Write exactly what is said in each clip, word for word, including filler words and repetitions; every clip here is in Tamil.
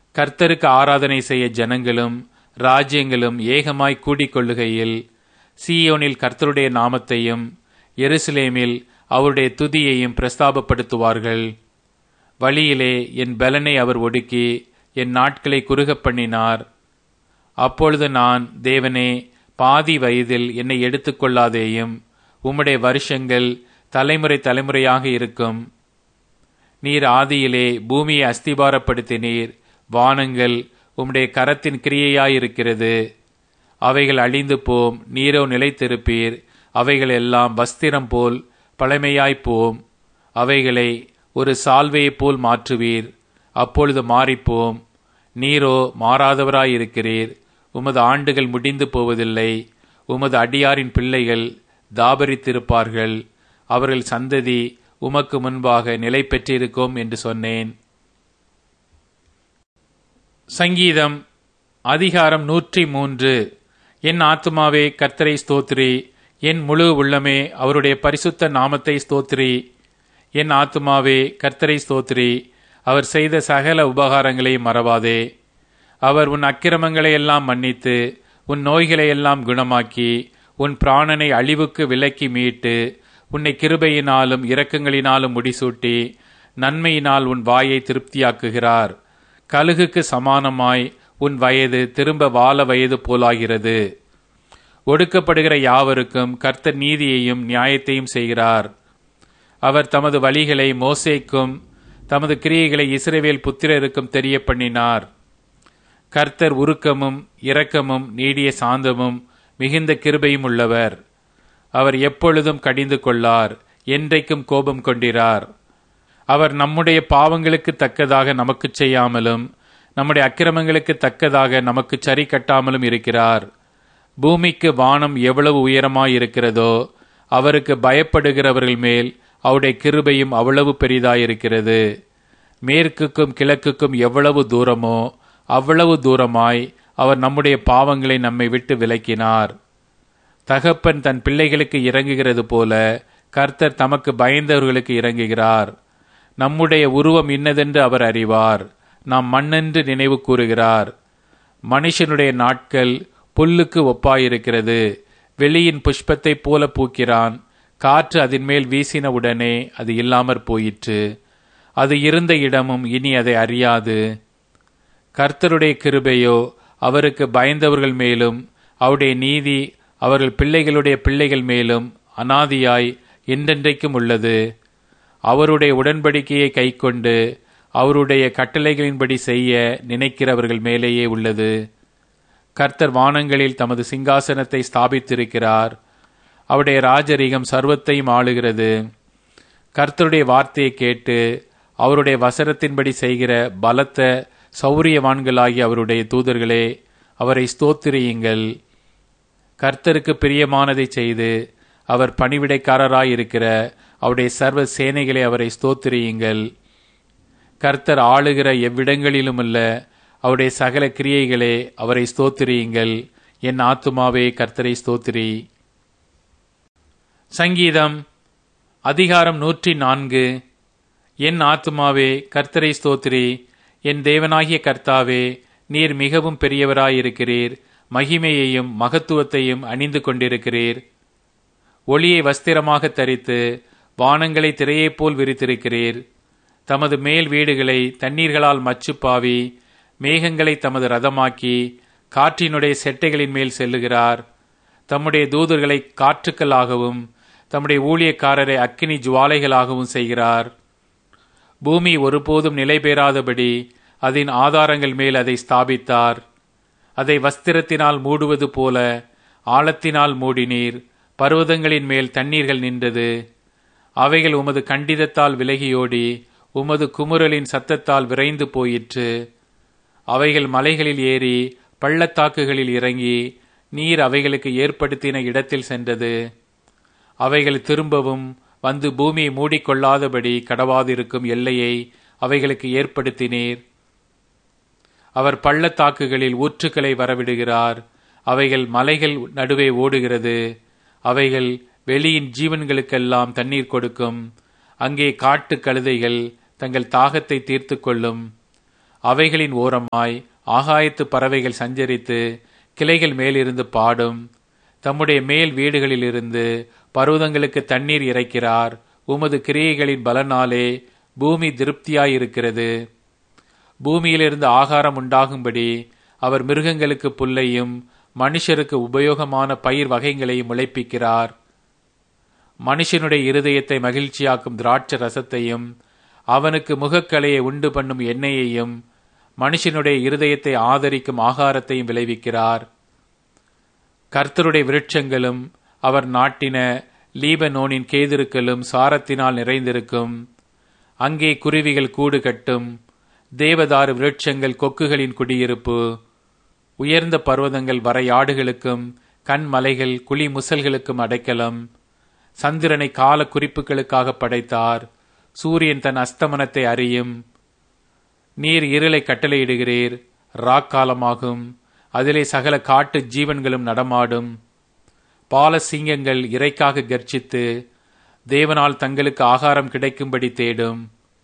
கர்த்தருக்கு ஆராதனை செய்ய ஜனங்களும் ராஜ்யங்களும் ஏகமாய் கூடிக்கொள்ளுகையில் சீயோனில் கர்த்தருடைய நாமத்தையும் எருசலேமில் அவருடைய துதியையும் பிரஸ்தாபப்படுத்துவார்கள். வழியிலே என் பலனை அவர் ஒடுக்கி என் நாட்களை குறுகப் பண்ணினார். அப்பொழுது நான், தேவனே, பாதி வயதில் என்னை எடுத்துக்கொள்ளாதேயும், உம்முடைய வருஷங்கள் தலைமுறை தலைமுறையாக இருக்கும். நீர் ஆதியிலே பூமியை அஸ்திபாரப்படுத்தினீர். வானங்கள் உம்முடைய கரத்தின் கிரியையாயிருக்கிறது. அவைகள் அழிந்து போம், நீரோ நிலைத்திருப்பீர். அவைகள் எல்லாம் வஸ்திரம் போல் பழமையாய்ப்போம். அவைகளை ஒரு சால்வையைப் போல் மாற்றுவீர், அப்பொழுது மாறிப்போம். நீரோ மாறாதவராயிருக்கிறீர். உமது ஆண்டுகள் முடிந்து போவதில்லை. உமது அடியாரின் பிள்ளைகள் தாபரித்திருப்பார்கள். அவர்கள் சந்ததி உமக்கு முன்பாக நிலை பெற்றிருக்கும் என்று சொன்னேன். சங்கீதம் அதிகாரம் நூற்றி மூன்று. என் ஆத்துமாவே கர்த்தரை ஸ்தோத்திரி, என் முழு உள்ளமே அவருடைய பரிசுத்த நாமத்தை ஸ்தோத்திரி. என் ஆத்துமாவே கர்த்தரை ஸ்தோத்திரி, அவர் செய்த சகல உபகாரங்களை மறவாதே. அவர் உன் அக்கிரமங்களை எல்லாம் மன்னித்து உன் நோய்களை எல்லாம் குணமாக்கி உன் பிராணனை அழிவுக்கு விலக்கி மீட்டு உன்னை கிருபையினாலும் இரக்கங்களினாலும் முடிசூட்டி நன்மையினால் உன் வாயை திருப்தியாக்குகிறார். கழுகுக்கு சமானமாய் உன் வயது திரும்ப வால வயது போலாகிறது. ஒடுக்கப்படுகிற யாவருக்கும் கர்த்தர் நீதியையும் நியாயத்தையும் செய்கிறார். அவர் தமது வழிகளை மோசேக்கும் தமது கிரியைகளை இஸ்ரவேல் புத்திரருக்கும் தெரிய பண்ணினார். கர்த்தர் உருக்கமும் இரக்கமும் நீடிய சாந்தமும் மிகுந்த கிருபையும் உள்ளவர். அவர் எப்பொழுதும் கடிந்து கொள்ளார், என்றைக்கும் கோபம் கொண்டிரார். அவர் நம்முடைய பாவங்களுக்கு தக்கதாக நமக்கு செய்யாமலும் நம்முடைய அக்கிரமங்களுக்கு தக்கதாக நமக்கு சரி கட்டாமலும் இருக்கிறார். பூமிக்கு வானம் எவ்வளவு உயரமாயிருக்கிறதோ அவருக்கு பயப்படுகிறவர்கள் மேல் அவருடைய கிருபையும் அவ்வளவு பெரிதாயிருக்கிறது. மேற்குக்கும் கிழக்குக்கும் எவ்வளவு தூரமோ அவ்வளவு தூரமாய் அவர் நம்முடைய பாவங்களை நம்மை விட்டு விலக்கினார். தகப்பன் தன் பிள்ளைகளுக்கு இறங்குகிறது போல கர்த்தர் தமக்கு பயந்தவர்களுக்கு இறங்குகிறார். நம்முடைய உருவம் இன்னதென்று அவர் அறிவார். நாம் மண்ணென்று நினைவு கூறுகிறார். மனுஷனுடைய நாட்கள் புல்லுக்கு ஒப்பாயிருக்கிறது. வெளியின் புஷ்பத்தைப் போல பூக்கிறான். காற்று அதன் மேல் வீசின உடனே அது இல்லாமற் போயிற்று. அது இருந்த இடமும் இனி அதை அறியாது. கர்த்தருடைய கிருபையோ அவருக்கு பயந்தவர்கள் மேலும் அவருடைய நீதி அவர்கள் பிள்ளைகளுடைய பிள்ளைகள் மேலும் அனாதியாய் என்றென்றைக்கும் உள்ளது. அவருடைய உடன்படிக்கையை கைக்கொண்டு அவருடைய கட்டளைகளின்படி செய்ய நினைக்கிறவர்கள் மேலேயே உள்ளது. கர்த்தர் வானங்களில் தமது சிங்காசனத்தை ஸ்தாபித்திருக்கிறார். அவருடைய ராஜரீகம் சர்வத்தையும் ஆளுகிறது. கர்த்தருடைய வார்த்தையை கேட்டு அவருடைய வசனத்தின்படி செய்கிற பலத்த சௌரியவான்களாகிய அவருடைய தூதர்களே, அவரை ஸ்தோத்திரியுங்கள். கர்த்தருக்கு பிரியமானதை செய்து அவர் பணிவிடைக்காரராயிருக்கிற அவருடைய சர்வ சேனைகளை அவரை ஸ்தோத்திரியுங்கள். கர்த்தர் ஆளுகிற எவ்விடங்களிலுமல்ல அவருடைய சகல கிரியைகளே அவரை ஸ்தோத்திரியுங்கள். என் ஆத்துமாவே கர்த்தரை ஸ்தோத்திரி. சங்கீதம் அதிகாரம் நூற்றி நான்கு. என் ஆத்துமாவே கர்த்தரை ஸ்தோத்திரி, என் தேவனாகிய கர்த்தாவே, நீர் மிகவும் பெரியவராயிருக்கிறீர். மகிமையையும் மகத்துவத்தையும் அணிந்து கொண்டிருக்கிறீர். ஒளியை வஸ்திரமாக தரித்து வானங்களை திரையைப் போல் விரித்திருக்கிறீர். தமது மேல் வீடுகளை தண்ணீர்களால் மச்சுப்பாவி மேகங்களை தமது ரதமாக்கி காற்றினுடைய செட்டைகளின் மேல் செல்லுகிறார். தம்முடைய தூதர்களை காற்றுக்களாகவும் தம்முடைய ஊழியக்காரரை அக்கினி ஜுவாலைகளாகவும் செய்கிறார். பூமி ஒருபோதும் நிலை பெறாதபடி அதன் ஆதாரங்கள் மேல் அதை ஸ்தாபித்தார். அதை வஸ்திரத்தினால் மூடுவது போல ஆழத்தினால் மூடினீர். பர்வதங்களின் மேல் தண்ணீர்கள் நின்றது. அவைகள் உமது கண்டிதத்தால் விலகியோடி உமது குமுறலின் சத்தத்தால் விரைந்து போயிற்று. அவைகள் மலைகளில் ஏறி பள்ளத்தாக்குகளில் இறங்கி நீர் அவைகளுக்கு ஏற்படுத்தின இடத்தில் சென்றது. அவைகள் திரும்பவும் வந்து பூமியை மூடிக்கொள்ளாதபடி கடவாதிருக்கும் எல்லையை அவைகளுக்கு ஏற்படுத்தினீர். அவர் பள்ளத்தாக்குகளில் ஊற்றுக்களை வரவிடுகிறார். அவைகள் மலைகள் நடுவே ஓடுகிறது. அவைகள் வெளியின் ஜீவன்களுக்கெல்லாம் தண்ணீர் கொடுக்கும். அங்கே காட்டு கழுதைகள் தங்கள் தாகத்தை தீர்த்து கொள்ளும். அவைகளின் ஓரமாய் ஆகாயத்து பறவைகள் சஞ்சரித்து கிளைகள் மேலிருந்து பாடும். தம்முடைய மேல் வீடுகளிலிருந்து பர்வதங்களுக்கு தண்ணீர் இறைக்கிறார். உமது கிரியைகளின் பலனாலே பூமி திருப்தியாயிருக்கிறது. பூமியிலிருந்து ஆகாரம் உண்டாகும்படி அவர் மிருகங்களுக்கு புல்லையும் மனுஷருக்கு உபயோகமான பயிர் வகைகளையும் முளைப்பிக்கிறார். மனுஷனுடைய இருதயத்தை மகிழ்ச்சியாக்கும் திராட்சை ரசத்தையும் அவனுக்கு முகக்கலையை உண்டு பண்ணும் எண்ணெயையும் மனுஷனுடைய இருதயத்தை ஆதரிக்கும் ஆகாரத்தையும் விளைவிக்கிறார். கர்த்தருடைய விருட்சங்களும் அவர் நாட்டின லீபனோனின் கேதிருக்களும் சாரத்தினால் நிறைந்திருக்கும். அங்கே குருவிகள் கூடு கட்டும். தேவதாரு விருட்சங்கள் கொக்குகளின் குடியிருப்பு. உயர்ந்த பர்வதங்கள் வரையாடுகளுக்கும் கண்மலைகள் குழி முசல்களுக்கும் அடைக்கலம். சந்திரனை கால குறிப்புகளுக்காக படைத்தார். சூரியன் தன் அஸ்தமனத்தை அறியும். நீர் இருளை கட்டளையிடுகிறீர். ராக்காலமாகும். அதிலே சகல காட்டு ஜீவன்களும் நடமாடும். பாலசிங்கங்கள் இறைக்காக கர்ஜித்து தேவனால் தங்களுக்கு ஆகாரம் கிடைக்கும்படி தேடும்.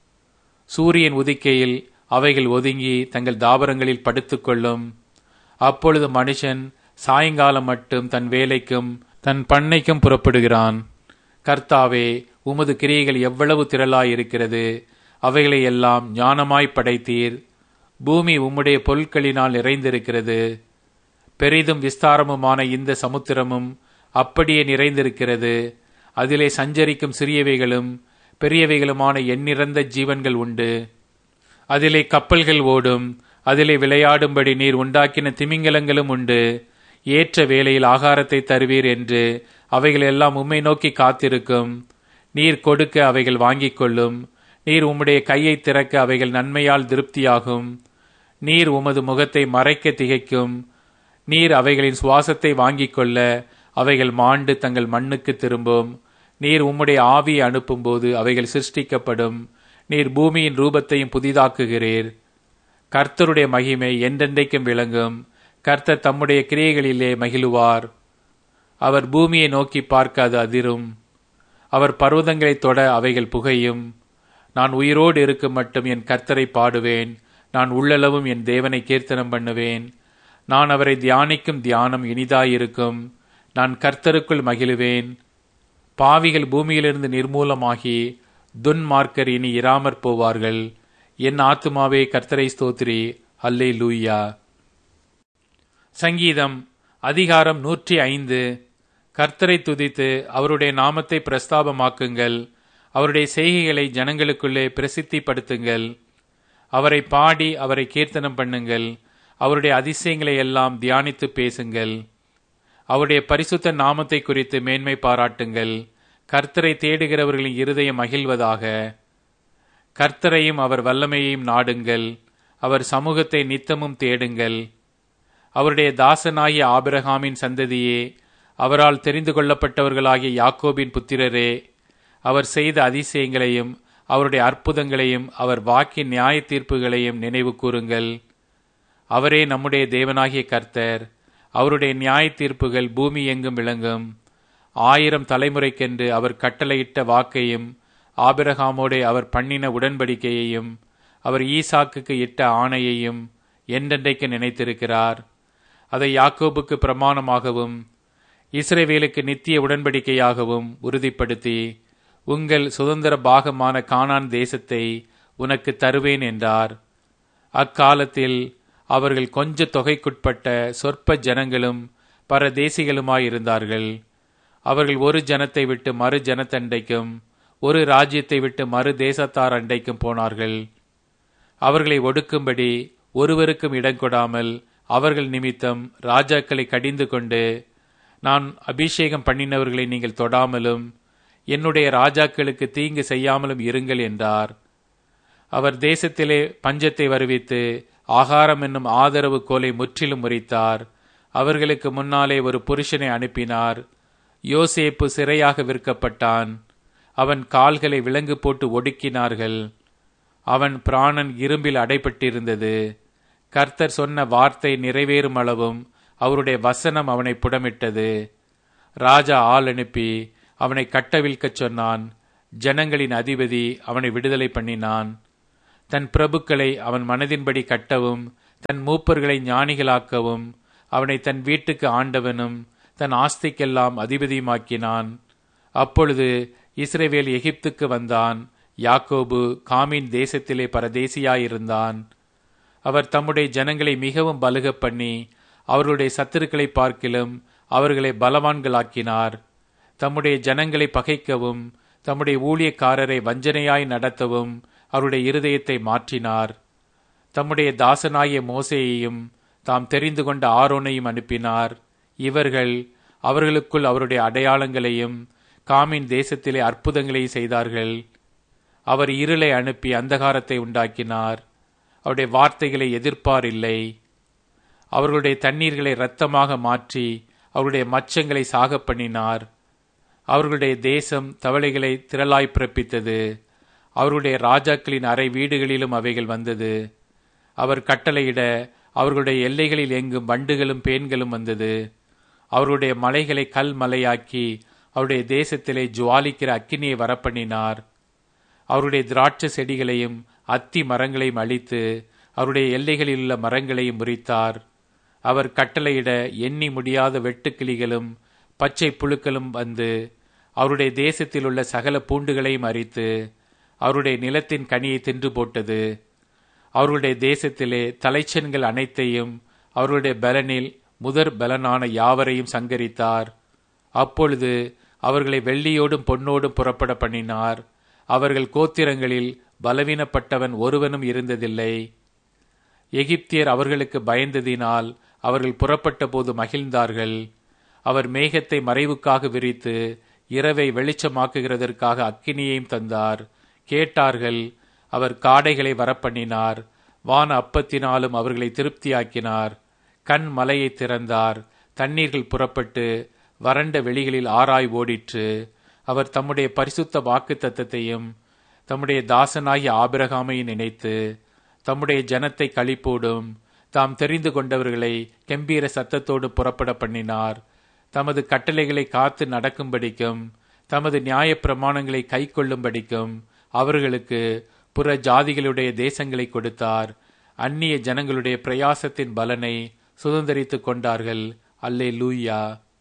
சூரியன் உதிக்கையில் அவைகள் ஒதுங்கி தங்கள் தாபரங்களில் படுத்துக்கொள்ளும். அப்பொழுது மனுஷன் சாயங்காலம் மட்டும் தன் வேலைக்கும் தன் பண்ணைக்கும் புறப்படுகிறான். கர்த்தாவே, உமது கிரியைகள் எவ்வளவு திரளாயிருக்கிறது! அவைகளை எல்லாம் ஞானமாய் படைத்தீர். பூமி உம்முடைய பொருட்களினால் நிறைந்திருக்கிறது. பெரிதும் விஸ்தாரமுமான இந்த சமுத்திரமும் அப்படியே நிறைந்திருக்கிறது. அதிலே சஞ்சரிக்கும் சிறியவைகளும் பெரியவைகளுமான எண்ணிறந்த ஜீவன்கள் உண்டு. அதிலே கப்பல்கள் ஓடும். அதிலே விளையாடும்படி நீர் உண்டாக்கின திமிங்கலங்களும் உண்டு. ஏற்ற வேளையில் ஆகாரத்தை தருவீர் என்று அவைகள் எல்லாம் உம்மை நோக்கி காத்திருக்கும். நீர் கொடுக்க அவைகள் வாங்கிக் கொள்ளும். நீர் உம்முடைய கையை திறக்க அவைகள் நன்மையால் திருப்தியாகும். நீர் உமது முகத்தை மறைக்க திகைக்கும். நீர் அவைகளின் சுவாசத்தை வாங்கிக் கொள்ள அவைகள் மாண்டு தங்கள் மண்ணுக்கு திரும்பும். நீர் உம்முடைய ஆவியை அனுப்பும்போது அவைகள் சிருஷ்டிக்கப்படும். நீர் பூமியின் ரூபத்தையும் புதிதாக்குகிறீர். கர்த்தருடைய மகிமை என்றென்றைக்கும் விளங்கும். கர்த்தர் தம்முடைய கிரியைகளிலே மகிழுவார். அவர் பூமியை நோக்கி பார்க்க அது அதிரும். அவர் பர்வதங்களை தொட அவைகள் புகையும். நான் உயிரோடு இருக்கும் மட்டும் என் கர்த்தரை பாடுவேன். நான் உள்ளளவும் என் தேவனை கீர்த்தனம் பண்ணுவேன். நான் அவரை தியானிக்கும் தியானம் இனிதாயிருக்கும். நான் கர்த்தருக்குள் மகிழுவேன். பாவிகள் பூமியிலிருந்து நிர்மூலமாகி துன்மார்க்கர் இனி இராமற் போவார்கள். என் ஆத்துமாவே கர்த்தரை ஸ்தோத்திரி. அல்லேலூயா. சங்கீதம் அதிகாரம் நூற்றி ஐந்து. கர்த்தரை துதித்து அவருடைய நாமத்தை பிரஸ்தாபமாக்குங்கள். அவருடைய செய்கைகளை ஜனங்களுக்குள்ளே பிரசித்திப்படுத்துங்கள். அவரை பாடி அவரை கீர்த்தனம் பண்ணுங்கள். அவருடைய அதிசயங்களை எல்லாம் தியானித்து பேசுங்கள். அவருடைய பரிசுத்த நாமத்தை குறித்து மேன்மை பாராட்டுங்கள். கர்த்தரை தேடுகிறவர்களின் இருதயம் மகிழ்வதாக. கர்த்தரையும் அவர் வல்லமையையும் நாடுங்கள். அவர் சமூகத்தை நித்தமும் தேடுங்கள். அவருடைய தாசனாகிய ஆபிரகாமின் சந்ததியே, அவரால் தெரிந்து கொள்ளப்பட்டவர்களாகிய யாக்கோபின் புத்திரரே, அவர் செய்த அதிசயங்களையும் அவருடைய அற்புதங்களையும் அவர் வாக்கின் நியாய தீர்ப்புகளையும் நினைவு கூறுங்கள். அவரே நம்முடைய தேவனாகிய கர்த்தர். அவருடைய நியாய தீர்ப்புகள் பூமி எங்கும் விளங்கும். ஆயிரம் தலைமுறைக்கென்று அவர் கட்டளையிட்ட வாக்கையும் ஆபிரகாமோடே அவர் பண்ணின உடன்படிக்கையையும் அவர் ஈசாக்குக்கு இட்ட ஆணையையும் என்றென்றைக்கு நினைத்திருக்கிறார். அதை யாக்கோபுக்கு பிரமாணமாகவும் இஸ்ரவேலுக்கு நித்திய உடன்படிக்கையாகவும் உறுதிப்படுத்தி, உங்கள் சுதந்திர பாகமான கானான் தேசத்தை உனக்கு தருவேன் என்றார். அக்காலத்தில் அவர்கள் கொஞ்ச தொகைக்குட்பட்ட சொற்ப ஜனங்களும் பரதேசிகளுமாயிருந்தார்கள். அவர்கள் ஒரு ஜனத்தை விட்டு மறு ஜனத்தண்டைக்கும் ஒரு ராஜ்யத்தை விட்டு மறு தேசத்தார் அண்டைக்கும் போனார்கள். அவர்களை ஒடுக்கும்படி ஒருவருக்கும் இடங்கொடாமல் அவர்கள் நிமித்தம் ராஜாக்களை கடிந்து கொண்டு, நான் அபிஷேகம் பண்ணினவர்களை நீங்கள் தொடாமலும் என்னுடைய ராஜாக்களுக்கு தீங்கு செய்யாமலும் இருங்கள் என்றார். அவர் தேசத்திலே பஞ்சத்தை வருவித்து ஆகாரம் என்னும் ஆதரவு கோலை முற்றிலும் முறித்தார். அவர்களுக்கு முன்னாலே ஒரு புருஷனை அனுப்பினார். யோசேப்பு சிறையாக விற்கப்பட்டான். அவன் கால்களை விலங்கு போட்டு ஒடுக்கினார்கள். அவன் பிராணன் இரும்பில் அடைபட்டிருந்தது. கர்த்தர் சொன்ன வார்த்தை நிறைவேறும் அளவும் அவருடைய வசனம் அவனை புடமிட்டது. ராஜா ஆள் அனுப்பி அவனை கட்டவிழ்க்கச் சொன்னான். ஜனங்களின் அதிபதி அவனை விடுதலை பண்ணினான். தன் பிரபுக்களை அவன் மனதின்படி கட்டவும், தன் மூப்பர்களை ஞானிகளாக்கவும், அவனை தன் வீட்டுக்கு ஆண்டவனும் தன் ஆஸ்திக்கெல்லாம் அதிபதியுமாக்கினான். அப்பொழுது இஸ்ரவேல் எகிப்துக்கு வந்தான். யாக்கோபு காமின் தேசத்திலே பரதேசியாயிருந்தான். அவர் தம்முடைய ஜனங்களை மிகவும் பலுக பண்ணி அவர்களுடைய சத்துருக்களை பார்க்கிலும் அவர்களை பலவான்களாக்கினார். தம்முடைய ஜனங்களை பகைக்கவும் தம்முடைய ஊழியக்காரரை வஞ்சனையாய் நடத்தவும் அவருடைய இருதயத்தை மாற்றினார். தம்முடைய தாசனாகிய மோசேயையும் தாம் தெரிந்து கொண்ட ஆரோனையும் அனுப்பினார். இவர்கள் அவர்களுக்குள் அவருடைய அடையாளங்களையும் காமின் தேசத்திலே அற்புதங்களையும் செய்தார்கள். அவர் இருளை அனுப்பி அந்தகாரத்தை உண்டாக்கினார். அவருடைய வார்த்தைகளை எதிர்ப்பார் இல்லை. அவர்களுடைய தண்ணீர்களை இரத்தமாக மாற்றி அவருடைய மச்சங்களை சாக பண்ணினார். அவர்களுடைய தேசம் தவளைகளை திரளாய் பிறப்பித்தது. அவர்களுடைய ராஜாக்களின் அறை வீடுகளிலும் அவைகள் வந்தது. அவர் கட்டளையிட அவர்களுடைய எல்லைகளில் எங்கும் வண்டுகளும் பேன்களும் வந்தது. அவர்களுடைய மலைகளை கல் மலையாக்கி அவருடைய தேசத்திலே ஜுவாலிக்கிற அக்கினியை வரப்பண்ணினார். அவருடைய திராட்சை செடிகளையும் அத்தி மரங்களையும் அழித்து அவருடைய எல்லைகளில் உள்ள மரங்களையும் முறித்தார். அவர் கட்டளையிட எண்ணி முடியாத வெட்டுக்கிளிகளும் பச்சை புழுக்களும் வந்து அவருடைய தேசத்தில் உள்ள சகல பூண்டுகளையும் அரித்து அவருடைய நிலத்தின் கனியை தின்று போட்டது. அவருடைய தேசத்திலே தலைச்சன்கள் அனைத்தையும் அவருடைய பலனில் முதற் பலனான யாவரையும் சங்கரித்தார். அப்பொழுது அவர்களை வெள்ளியோடும் பொன்னோடும் புறப்பட பண்ணினார். அவர்கள் கோத்திரங்களில் பலவீனப்பட்டவன் ஒருவனும் இருந்ததில்லை. எகிப்தியர் அவர்களுக்கு பயந்ததினால் அவர்கள் புறப்பட்ட போது மகிழ்ந்தார்கள். அவர் மேகத்தை மறைவுக்காக விரித்து இரவை வெளிச்சமாக்குகிறதற்காக அக்கினியையும் தந்தார். கேட்டார்கள். அவர் காடைகளை வரப்பண்ணினார். வான அப்பத்தினாலும் அவர்களை திருப்தியாக்கினார். கண் மலையை திறந்தார். தண்ணீர்கள் புறப்பட்டு வறண்ட வெளிகளில் ஆராய் ஓடிற்று. அவர் தம்முடைய பரிசுத்த வாக்கு தத்தத்தையும் தம்முடைய தாசனாகிய ஆபிரகாமை நினைத்து தம்முடைய ஜனத்தை களிப்போடும் தாம் தெரிந்து கொண்டவர்களை கெம்பீர சத்தத்தோடு புறப்பட பண்ணினார். தமது கட்டளைகளை காத்து நடக்கும்படிக்கும் தமது நியாய பிரமாணங்களை கை கொள்ளும்படிக்கும் அவர்களுக்கு புற ஜாதிகளுடைய தேசங்களை கொடுத்தார். அந்நிய ஜனங்களுடைய பிரயாசத்தின் பலனை சுதந்தரித்துக் கொண்டார்கள். அல்லேலூயா.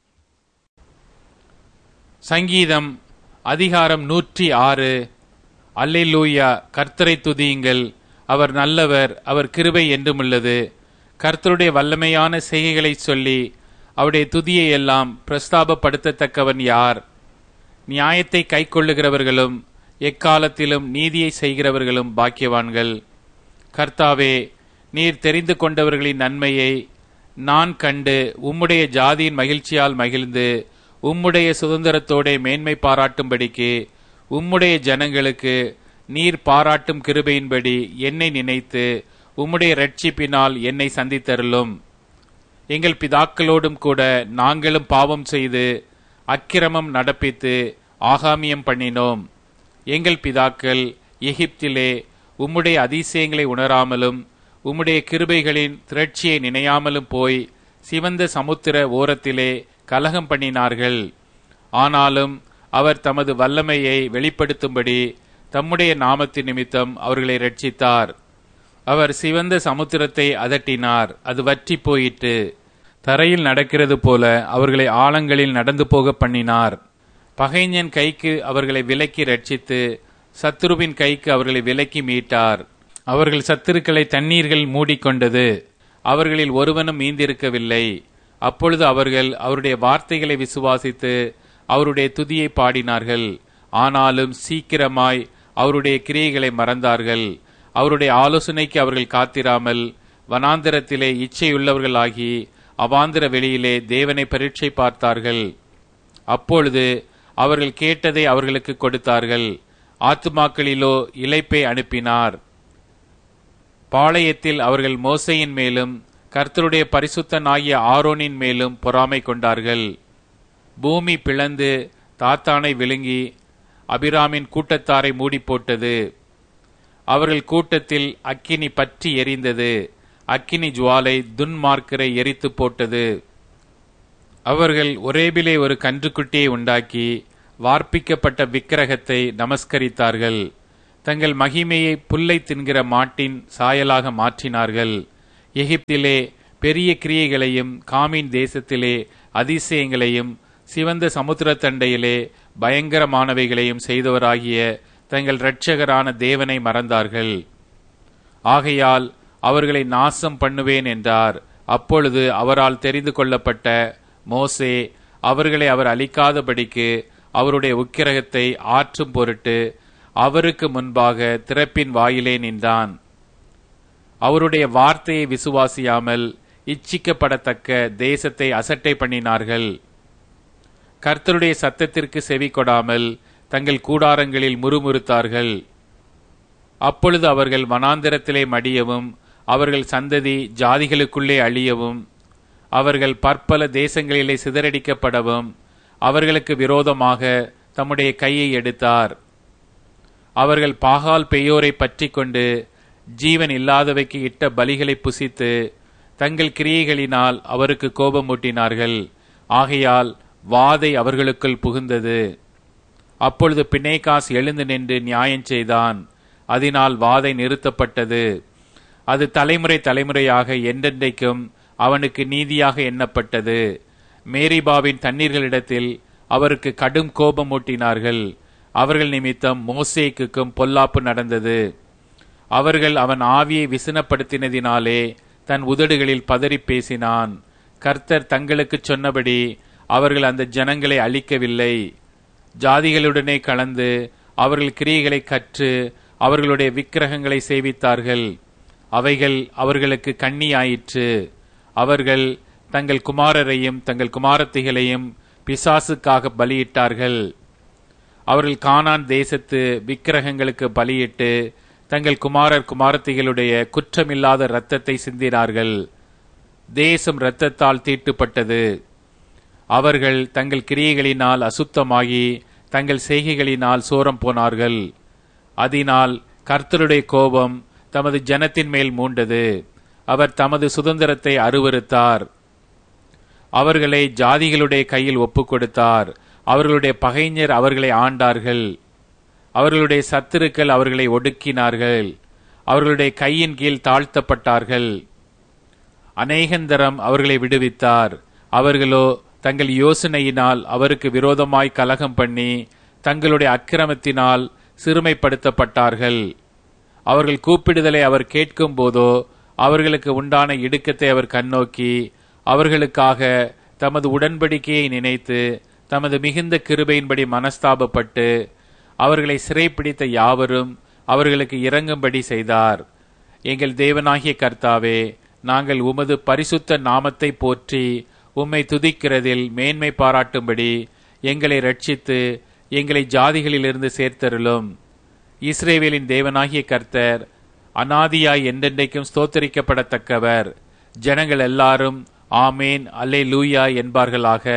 சங்கீதம் அதிகாரம் நூற்றி ஆறு. அல்லேலூயா. கர்த்தரை துதியுங்கள், அவர் நல்லவர், அவர் கிருபை என்றுமுள்ளது. கர்த்தருடைய வல்லமையான செய்கைகளை சொல்லி அவருடைய துதியை எல்லாம் பிரஸ்தாபப்படுத்தத்தக்கவன் யார்? நியாயத்தை கை கொள்ளுகிறவர்களும் எக்காலத்திலும் நீதியை செய்கிறவர்களும் பாக்கியவான்கள். கர்த்தாவே, நீர் தெரிந்து கொண்டவர்களின் நன்மையை நான் கண்டு உம்முடைய ஜாதியின் மகிழ்ச்சியால் மகிழ்ந்து உம்முடைய சுதந்திரத்தோட மேன்மை பாராட்டும்படிக்கு உம்முடைய ஜனங்களுக்கு நீர் பாராட்டும் கிருபையின்படி என்னை நினைத்து உம்முடைய இரட்சிப்பினால் என்னை சந்தித்தருளும். எங்கள் பிதாக்களோடும் கூட நாங்களும் பாவம் செய்து அக்கிரமம் நடப்பித்து ஆகாமியம் பண்ணினோம். எங்கள் பிதாக்கள் எகிப்திலே உம்முடைய அதிசயங்களை உணராமலும் உம்முடைய கிருபைகளின் திரட்சியை நினையாமலும் போய் சிவந்த சமுத்திர ஓரத்திலே கலகம் பண்ணினார்கள். ஆனாலும் அவர் தமது வல்லமையை வெளிப்படுத்தும்படி தம்முடைய நாமத்தின் நிமித்தம் அவர்களை இரட்சித்தார். அவர் சிவந்த சமுத்திரத்தை அதட்டினார், அது வற்றி போயிற்று. தரையில் நடக்கிறது போல அவர்களை ஆழங்களில் நடந்து போக பண்ணினார். பகைஞன் கைக்கு அவர்களை விலக்கி ரட்சித்து சத்துருவின் கைக்கு அவர்களை விலக்கி மீட்டார். அவர்கள் சத்துருக்களை தண்ணீர்கள் மூடிக்கொண்டது, அவர்களில் ஒருவனும் மீந்திருக்கவில்லை. அப்பொழுது அவர்கள் அவருடைய வார்த்தைகளை விசுவாசித்து அவருடைய துதியை பாடினார்கள். ஆனாலும் சீக்கிரமாய் அவருடைய கிரியைகளை மறந்தார்கள். அவருடைய ஆலோசனைக்கு அவர்கள் காத்திராமல் வனாந்திரத்திலே இச்சையுள்ளவர்களாகி அவாந்திர வெளியிலே தேவனை பரீட்சை பார்த்தார்கள். அப்பொழுது அவர்கள் கேட்டதை அவர்களுக்கு கொடுத்தார்கள். ஆத்துமாக்களிலோ இளைப்பை அனுப்பினார். பாளையத்தில் அவர்கள் மோசேயின் மேலும் கர்த்தருடைய பரிசுத்தனாகிய ஆரோனின் மேலும் பொறாமை கொண்டார்கள். பூமி பிளந்து தாத்தானை விழுங்கி அபிராமின் கூட்டத்தாரை மூடி போட்டது. அவர்கள் கூட்டத்தில் அக்கினி பற்றி எரிந்தது. அக்கினி ஜுவாலை துன்மார்க்கரை எரித்து போட்டது. அவர்கள் ஒரேபிலே ஒரு கன்றுக்குட்டியை உண்டாக்கி வார்ப்பிக்கப்பட்ட விக்கிரகத்தை நமஸ்கரித்தார்கள். தங்கள் மகிமையை புல்லை தின்கிற மாட்டின் சாயலாக மாற்றினார்கள். எகிப்திலே பெரிய கிரியைகளையும் காமின் தேசத்திலே அதிசயங்களையும் சிவந்த சமுத்திரத்தண்டையிலே பயங்கரமானவைகளையும் செய்தவராகிய தங்கள் இரட்சகரான தேவனை மறந்தார்கள். ஆகையால் அவர்களை நாசம் பண்ணுவேன் என்றார். அப்பொழுது அவரால் தெரிந்து கொள்ளப்பட்ட மோசே அவர்களை அவர் அழிக்காதபடிக்கு அவருடைய உக்கிரகத்தை ஆற்றும் பொருட்டு அவருக்கு முன்பாக திறப்பின் வாயிலே நின்றான். அவருடைய வார்த்தையை விசுவாசியாமல் இச்சிக்கப்படத்தக்க தேசத்தை அசட்டை பண்ணினார்கள். கர்த்தருடைய சத்தத்திற்கு செவி கொடாமல் தங்கள் கூடாரங்களில் முறுமுறுத்தார்கள். அப்பொழுது அவர்கள் வனாந்திரத்திலே மடியவும் அவர்கள் சந்ததி ஜாதிகளுக்குள்ளே அழியவும் அவர்கள் பற்பல தேசங்களிலே சிதறடிக்கப்படவும் அவர்களுக்கு விரோதமாக தம்முடைய கையை எடுத்தார். அவர்கள் பாகால் பெயோரை பற்றி கொண்டு ஜீவன் இல்லாதவைக்கு இட்ட பலிகளை புசித்து தங்கள் கிரியைகளினால் அவருக்கு கோபமூட்டினார்கள். ஆகையால் வாதை அவர்களுக்குள் புகுந்தது. அப்பொழுது பினேகாஸ் எழுந்து நின்று நியாயம் செய்தான். அதனால் வாதை நிறுத்தப்பட்டது. அது தலைமுறை தலைமுறையாக என்றென்றைக்கும் அவனுக்கு நீதியாக எண்ணப்பட்டது. மேரிபாவின் தண்ணீர்களிடத்தில் அவருக்கு கடும் கோபம் ஊட்டினார்கள். அவர்கள் நிமித்தம் மோசேக்குக்கும் பொல்லாப்பு நடந்தது. அவர்கள் அவன் ஆவியை விசனப்படுத்தினதினாலே தன் உதடுகளில் பதறி பேசினான். கர்த்தர் தங்களுக்கு சொன்னபடி அவர்கள் அந்த ஜனங்களை அழிக்கவில்லை. ஜாதிகளுடனே கலந்து அவர்கள் கிரியைகளை கற்று அவர்களுடைய விக்கிரகங்களை சேவித்தார்கள். அவைகள் அவர்களுக்கு கண்ணியாயிற்று. அவர்கள் தங்கள் குமாரரையும் தங்கள் குமாரத்திகளையும் பிசாசுக்காக பலியிட்டார்கள். அவர்கள் கானான் தேசத்து விக்கிரகங்களுக்கு பலியிட்டு தங்கள் குமாரர் குமாரத்திகளுடைய குற்றமில்லாத இரத்தத்தை சிந்தினார்கள். தேசம் இரத்தத்தால் தீட்டுப்பட்டது. அவர்கள் தங்கள் கிரியைகளினால் அசுத்தமாகி தங்கள் செய்கைகளினால் சோரம் போனார்கள். அதனால் கர்த்தருடைய கோபம் தமது ஜனத்தின் மேல் மூண்டது. அவர் தமது சுதந்திரத்தை அருவருத்தார். அவர்களை ஜாதிகளுடைய கையில் ஒப்புக் கொடுத்தார். அவர்களுடைய பகைஞர் அவர்களை ஆண்டார்கள். அவர்களுடைய சத்துருக்கள் அவர்களை ஒடுக்கினார்கள். அவர்களுடைய கையின் கீழ் தாழ்த்தப்பட்டார்கள். அநேகந்தரம் அவர்களை விடுவித்தார். அவர்களோ தங்கள் யோசனையினால் அவருக்கு விரோதமாய் கலகம் பண்ணி தங்களுடைய அக்கிரமத்தினால் சிறுமைப்படுத்தப்பட்டார்கள். அவர்கள் கூப்பிடுதலை அவர் கேட்கும் போதோ அவர்களுக்கு உண்டான இடுக்கத்தை அவர் கண்ணோக்கி அவர்களுக்காக தமது உடன்படிக்கையை நினைத்து தமது மிகுந்த கிருபையின்படி மனஸ்தாபப்பட்டு அவர்களை சிறைப்பிடித்த யாவரும் அவர்களுக்கு இரங்கும்படி செய்தார். எங்கள் தேவனாகிய கர்த்தாவே, நாங்கள் உமது பரிசுத்த நாமத்தை போற்றி உம்மை துதிக்கிறதில் மேன்மை பாராட்டும்படி எங்களை ரட்சித்து எங்களை ஜாதிகளிலிருந்து சேர்த்தருளும். இஸ்ரவேலின் தேவனாகிய கர்த்தர் அநாதியாய் என்றென்றைக்கும் ஸ்தோத்தரிக்கப்படத்தக்கவர். ஜனங்கள் எல்லாரும் ஆமேன் அல்லேலூயா என்பார்களாக.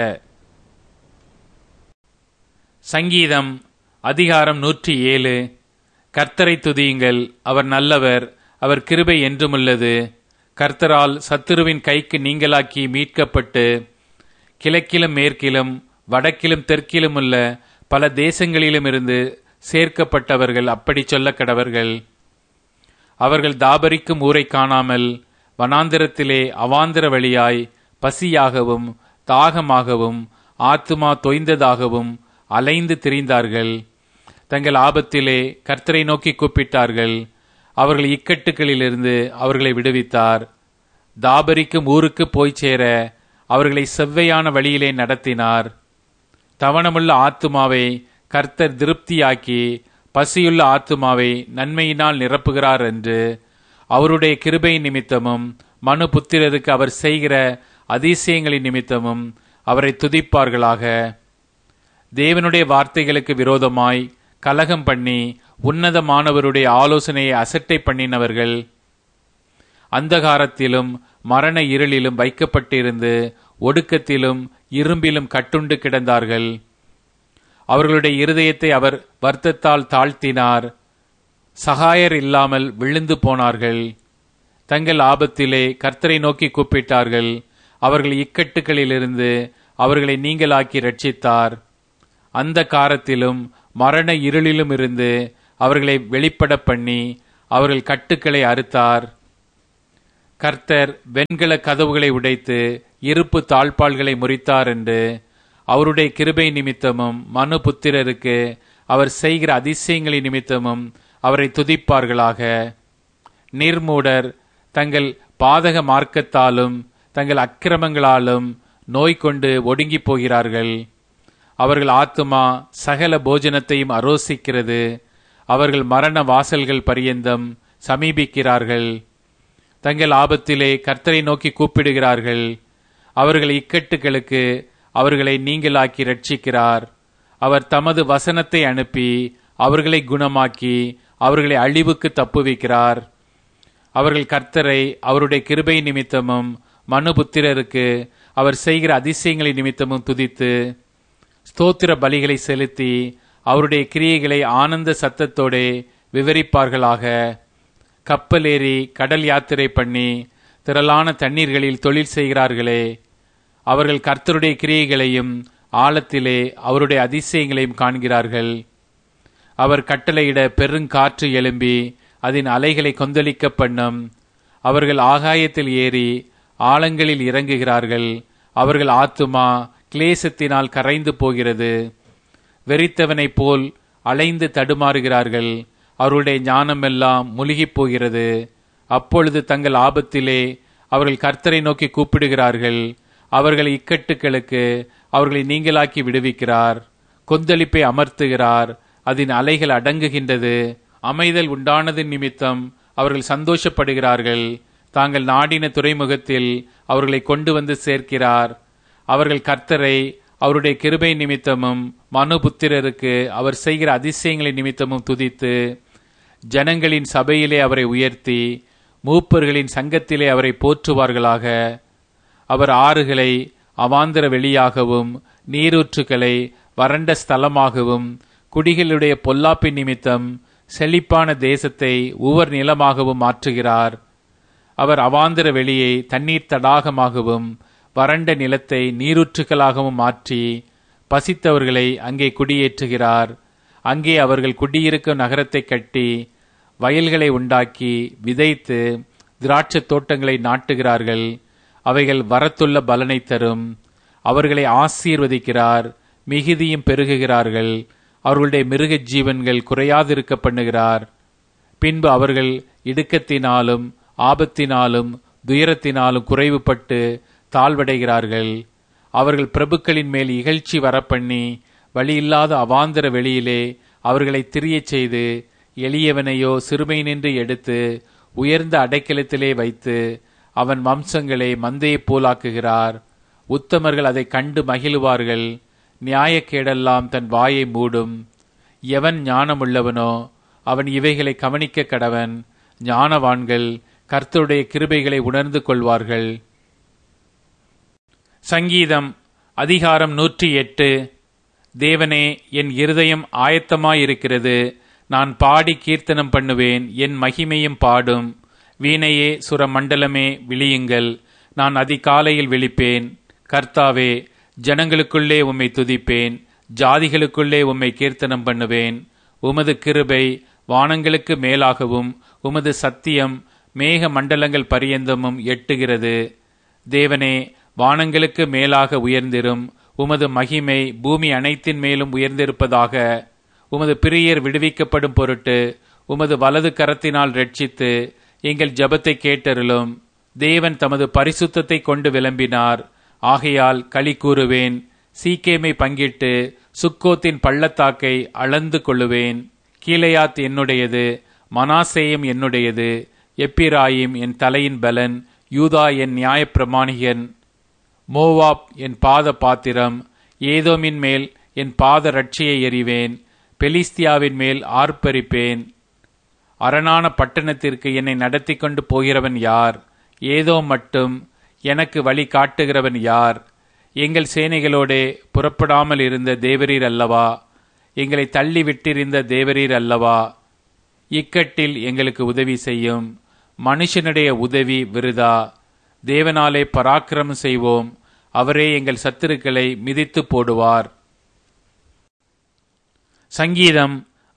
சங்கீதம் அதிகாரம் நூற்றி ஏழு. கர்த்தரை துதியுங்கள், அவர் நல்லவர், அவர் கிருபை என்றுமுள்ளது. கர்த்தரால் சத்துருவின் கைக்கு நீங்களாக்கி மீட்கப்பட்டு கிழக்கிலும் மேற்கிலும் வடக்கிலும் தெற்கிலும் உள்ள பல தேசங்களிலும் இருந்து சேர்க்கப்பட்டவர்கள் அப்படி சொல்ல கடவர்கள். அவர்கள் தாபரிக்கும் ஊரை காணாமல் வனாந்திரத்திலே அவாந்திர வழியாய் பசியாகவும் தாகமாகவும் ஆத்துமா தொய்ந்ததாகவும் அலைந்து திரிந்தார்கள். தங்கள் ஆபத்திலே கர்த்தரை நோக்கி கூப்பிட்டார்கள். அவர்கள் இக்கட்டுகளிலிருந்து அவர்களை விடுவித்தார். தாபரிக்கும் ஊருக்கு போய் சேர அவர்களை செவ்வையான வழியிலே நடத்தினார். தவணமுள்ள ஆத்துமாவை கர்த்தர் திருப்தியாக்கி பசியுள்ள ஆத்துமாவை நன்மையினால் நிரப்புகிறார் என்று அவருடைய கிருபை நிமித்தமும் மனு புத்திரருக்கு அவர் செய்கிற அதிசயங்களின் நிமித்தமும் அவரை துதிப்பார்களாக. தேவனுடைய வார்த்தைகளுக்கு விரோதமாய் கலகம் பண்ணி உன்னதமானவருடைய ஆலோசனையை அசட்டை பண்ணினவர்கள் அந்தகாரத்திலும் மரண இருளிலும் வைக்கப்பட்டிருந்து ஒடுக்கத்திலும் இரும்பிலும் கட்டுண்டு கிடந்தார்கள். அவர்களுடைய இருதயத்தை அவர் வருத்தத்தால் தாழ்த்தினார். சகாயர் இல்லாமல் விழுந்து போனார்கள். தங்கள் ஆபத்திலே கர்த்தரை நோக்கி கூப்பிட்டார்கள். அவர்கள் இக்கட்டுகளிலிருந்து அவர்களை நீங்களாக்கி ரட்சித்தார். அந்த காரத்திலும் மரண இருளிலும் இருந்து அவர்களை வெளிப்பட பண்ணி அவர்கள் கட்டுக்களை அறுத்தார். கர்த்தர் வெண்கல கதவுகளை உடைத்து இருப்பு தாழ்பாள்களை முறித்தார் என்று அவருடைய கிருபை நிமித்தமும் மனு புத்திரருக்கு அவர் செய்கிற அதிசயங்களின் நிமித்தமும் அவரை துதிப்பார்களாக. நிர்மூடர் தங்கள் பாதக மார்க்கத்தாலும் தங்கள் அக்கிரமங்களாலும் நோய் கொண்டு ஒடுங்கி போகிறார்கள். அவர்கள் ஆத்துமா சகல போஜனத்தையும் அரோசிக்கிறது. அவர்கள் மரண வாசல்கள் பரியந்தம் சமீபிக்கிறார்கள். தங்கள் ஆபத்திலே கர்த்தரை நோக்கி கூப்பிடுகிறார்கள். அவர்கள் இக்கட்டுகளுக்கு அவர்களை நீங்களாக்கி ரட்சிக்கிறார். அவர் தமது வசனத்தை அனுப்பி அவர்களை குணமாக்கி அவர்களை அழிவுக்கு தப்புவிக்கிறார். அவர்கள் கர்த்தரை அவருடைய கிருபை நிமித்தமும் மனுபுத்திரருக்கு அவர் செய்கிற அதிசயங்களின் நிமித்தமும் துதித்து ஸ்தோத்திர பலிகளை செலுத்தி அவருடைய கிரியைகளை ஆனந்த சத்தத்தோடு விவரிப்பார்களாக. கப்பல் ஏறி கடல் யாத்திரை பண்ணி திரளான தண்ணீர்களில் தொழில் செய்கிறார்களே, அவர்கள் கர்த்தருடைய கிரியைகளையும் ஆழத்திலே அவருடைய அதிசயங்களையும் காண்கிறார்கள். அவர் கட்டளையிட பெருங்காற்று எழும்பி அதன் அலைகளை கொந்தளிக்க பண்ணும். அவர்கள் ஆகாயத்தில் ஏறி ஆழங்களில் இறங்குகிறார்கள். அவர்கள் ஆத்துமா கிளேசத்தினால் கரைந்து போகிறது. வெறித்தவனைப் போல் அலைந்து தடுமாறுகிறார்கள். அவருடைய ஞானமெல்லாம் முழுகிப் போகிறது. அப்பொழுது தங்கள் ஆபத்திலே அவர்கள் கர்த்தரை நோக்கி கூப்பிடுகிறார்கள். அவர்கள் இக்கட்டுகளுக்கு அவர்களை நீங்களாக்கி விடுவிக்கிறார். கொந்தளிப்பை அமர்த்துகிறார். அதன் அலைகள் அடங்குகின்றது. அமைதல் உண்டானதின் நிமித்தம் அவர்கள் சந்தோஷப்படுகிறார்கள். தாங்கள் நாடின துறைமுகத்தில் அவர்களை கொண்டு வந்து சேர்க்கிறார். அவர்கள் கர்த்தரை அவருடைய கிருபை நிமித்தமும் மனுபுத்திரருக்கு அவர் செய்கிற அதிசயங்களின் நிமித்தமும் துதித்து ஜனங்களின் சபையிலே அவரை உயர்த்தி மூப்பர்களின் சங்கத்திலே அவரை போற்றுவார்களாக. அவர் ஆறுகளை அவாந்தர வெளியாகவும் நீரூற்றுக்களை வறண்ட ஸ்தலமாகவும் குடிகளுடைய பொல்லாப்பின் நிமித்தம் செழிப்பான தேசத்தை உவர் நிலமாகவும் மாற்றுகிறார். அவர் அவாந்தர வெளியை தண்ணீர் தடாகமாகவும் வறண்ட நிலத்தை நீரூற்றுக்களாகவும் மாற்றி பசித்தவர்களை அங்கே குடியேற்றுகிறார். அங்கே அவர்கள் குடியிருக்கும் நகரத்தை கட்டி வயல்களை உண்டாக்கி விதைத்து திராட்சை தோட்டங்களை நாட்டுகிறார்கள். அவைகள் வரத்துள்ள பலனை தரும். அவர்களை ஆசீர்வதிக்கிறார். மிகுதியும் பெருகுகிறார்கள். அவர்களுடைய மிருக ஜீவன்கள் குறையாதிருக்க பண்ணுகிறார். பின்பு அவர்கள் இடுக்கத்தினாலும் ஆபத்தினாலும் துயரத்தினாலும் குறைவுபட்டு தாழ்வடைகிறார்கள். அவர்கள் பிரபுக்களின் மேல் இகழ்ச்சி வரப்பண்ணி வழியில்லாத அவாந்தர வெளியிலே அவர்களை திரியச் செய்து எளியவனையோ சிறுமை நின்று எடுத்து உயர்ந்த அடைக்கலத்திலே வைத்து அவன் வம்சங்களை மந்தையைப் போலாக்குகிறார். உத்தமர்கள் அதை கண்டு மகிழுவார்கள். நியாயக்கேடெல்லாம் தன் வாயை மூடும். எவன் ஞானமுள்ளவனோ அவன் இவைகளை கவனிக்க கடவன். ஞானவான்கள் கர்த்தருடைய கிருபைகளை உணர்ந்து கொள்வார்கள். சங்கீதம் அதிகாரம் நூற்றி எட்டு. தேவனே, என் இருதயம் ஆயத்தமாயிருக்கிறது. நான் பாடி கீர்த்தனம் பண்ணுவேன். என் மகிமையும் பாடும். வீணையே சுரமண்டலமே விழியுங்கள். நான் அதிகாலையில் விழிப்பேன். கர்த்தாவே, ஜனங்களுக்குள்ளே உம்மை துதிப்பேன். ஜாதிகளுக்குள்ளே உம்மை கீர்த்தனம் பண்ணுவேன். உமது கிருபை வானங்களுக்கு மேலாகவும் உமது சத்தியம் மேக மண்டலங்கள் பரியந்தமும் எட்டுகிறது. தேவனே, வானங்களுக்கு மேலாக உயர்ந்திரும். உமது மகிமை பூமி அனைத்தின் மேலும் உயர்ந்திருப்பதாக. உமது பிரியர் விடுவிக்கப்படும் பொருட்டு உமது வலது கரத்தினால் ரட்சித்து எங்கள் ஜெபத்தை கேட்டருளும். தேவன் தமது பரிசுத்தத்தை கொண்டு விளம்பினார். ஆகையால் களி கூறுவேன். சீக்கேமை பங்கிட்டு சுக்கோத்தின் பள்ளத்தாக்கை அளந்து கொள்ளுவேன். கீலேயாத் என்னுடையது, மனாசேயும் என்னுடையது. எப்பிராயிம் என் தலையின் பலன். யூதா என் நியாயப்பிரமாணிகன். மோவாப் என் பாத பாத்திரம். ஏதோமின் மேல் என் பாத ரட்சியை எறிவேன். பெலிஸ்தியாவின் மேல் ஆர்ப்பரிப்பேன். அரணான பட்டணத்திற்கு என்னை நடத்தி கொண்டு போகிறவன் யார்? ஏதோ மட்டும் எனக்கு வழி காட்டுகிறவன் யார்? எங்கள் சேனைகளோடே புறப்படாமல் இருந்த தேவரீர் அல்லவா? எங்களை தள்ளி விட்டிருந்த தேவரீர் அல்லவா? இக்கட்டில் எங்களுக்கு உதவி செய்யும். மனுஷனுடைய உதவி விருதா. தேவனாலே பராக்கிரமம் செய்வோம். அவரே எங்கள் சத்துருக்களை மிதித்து போடுவார். சங்கீதம்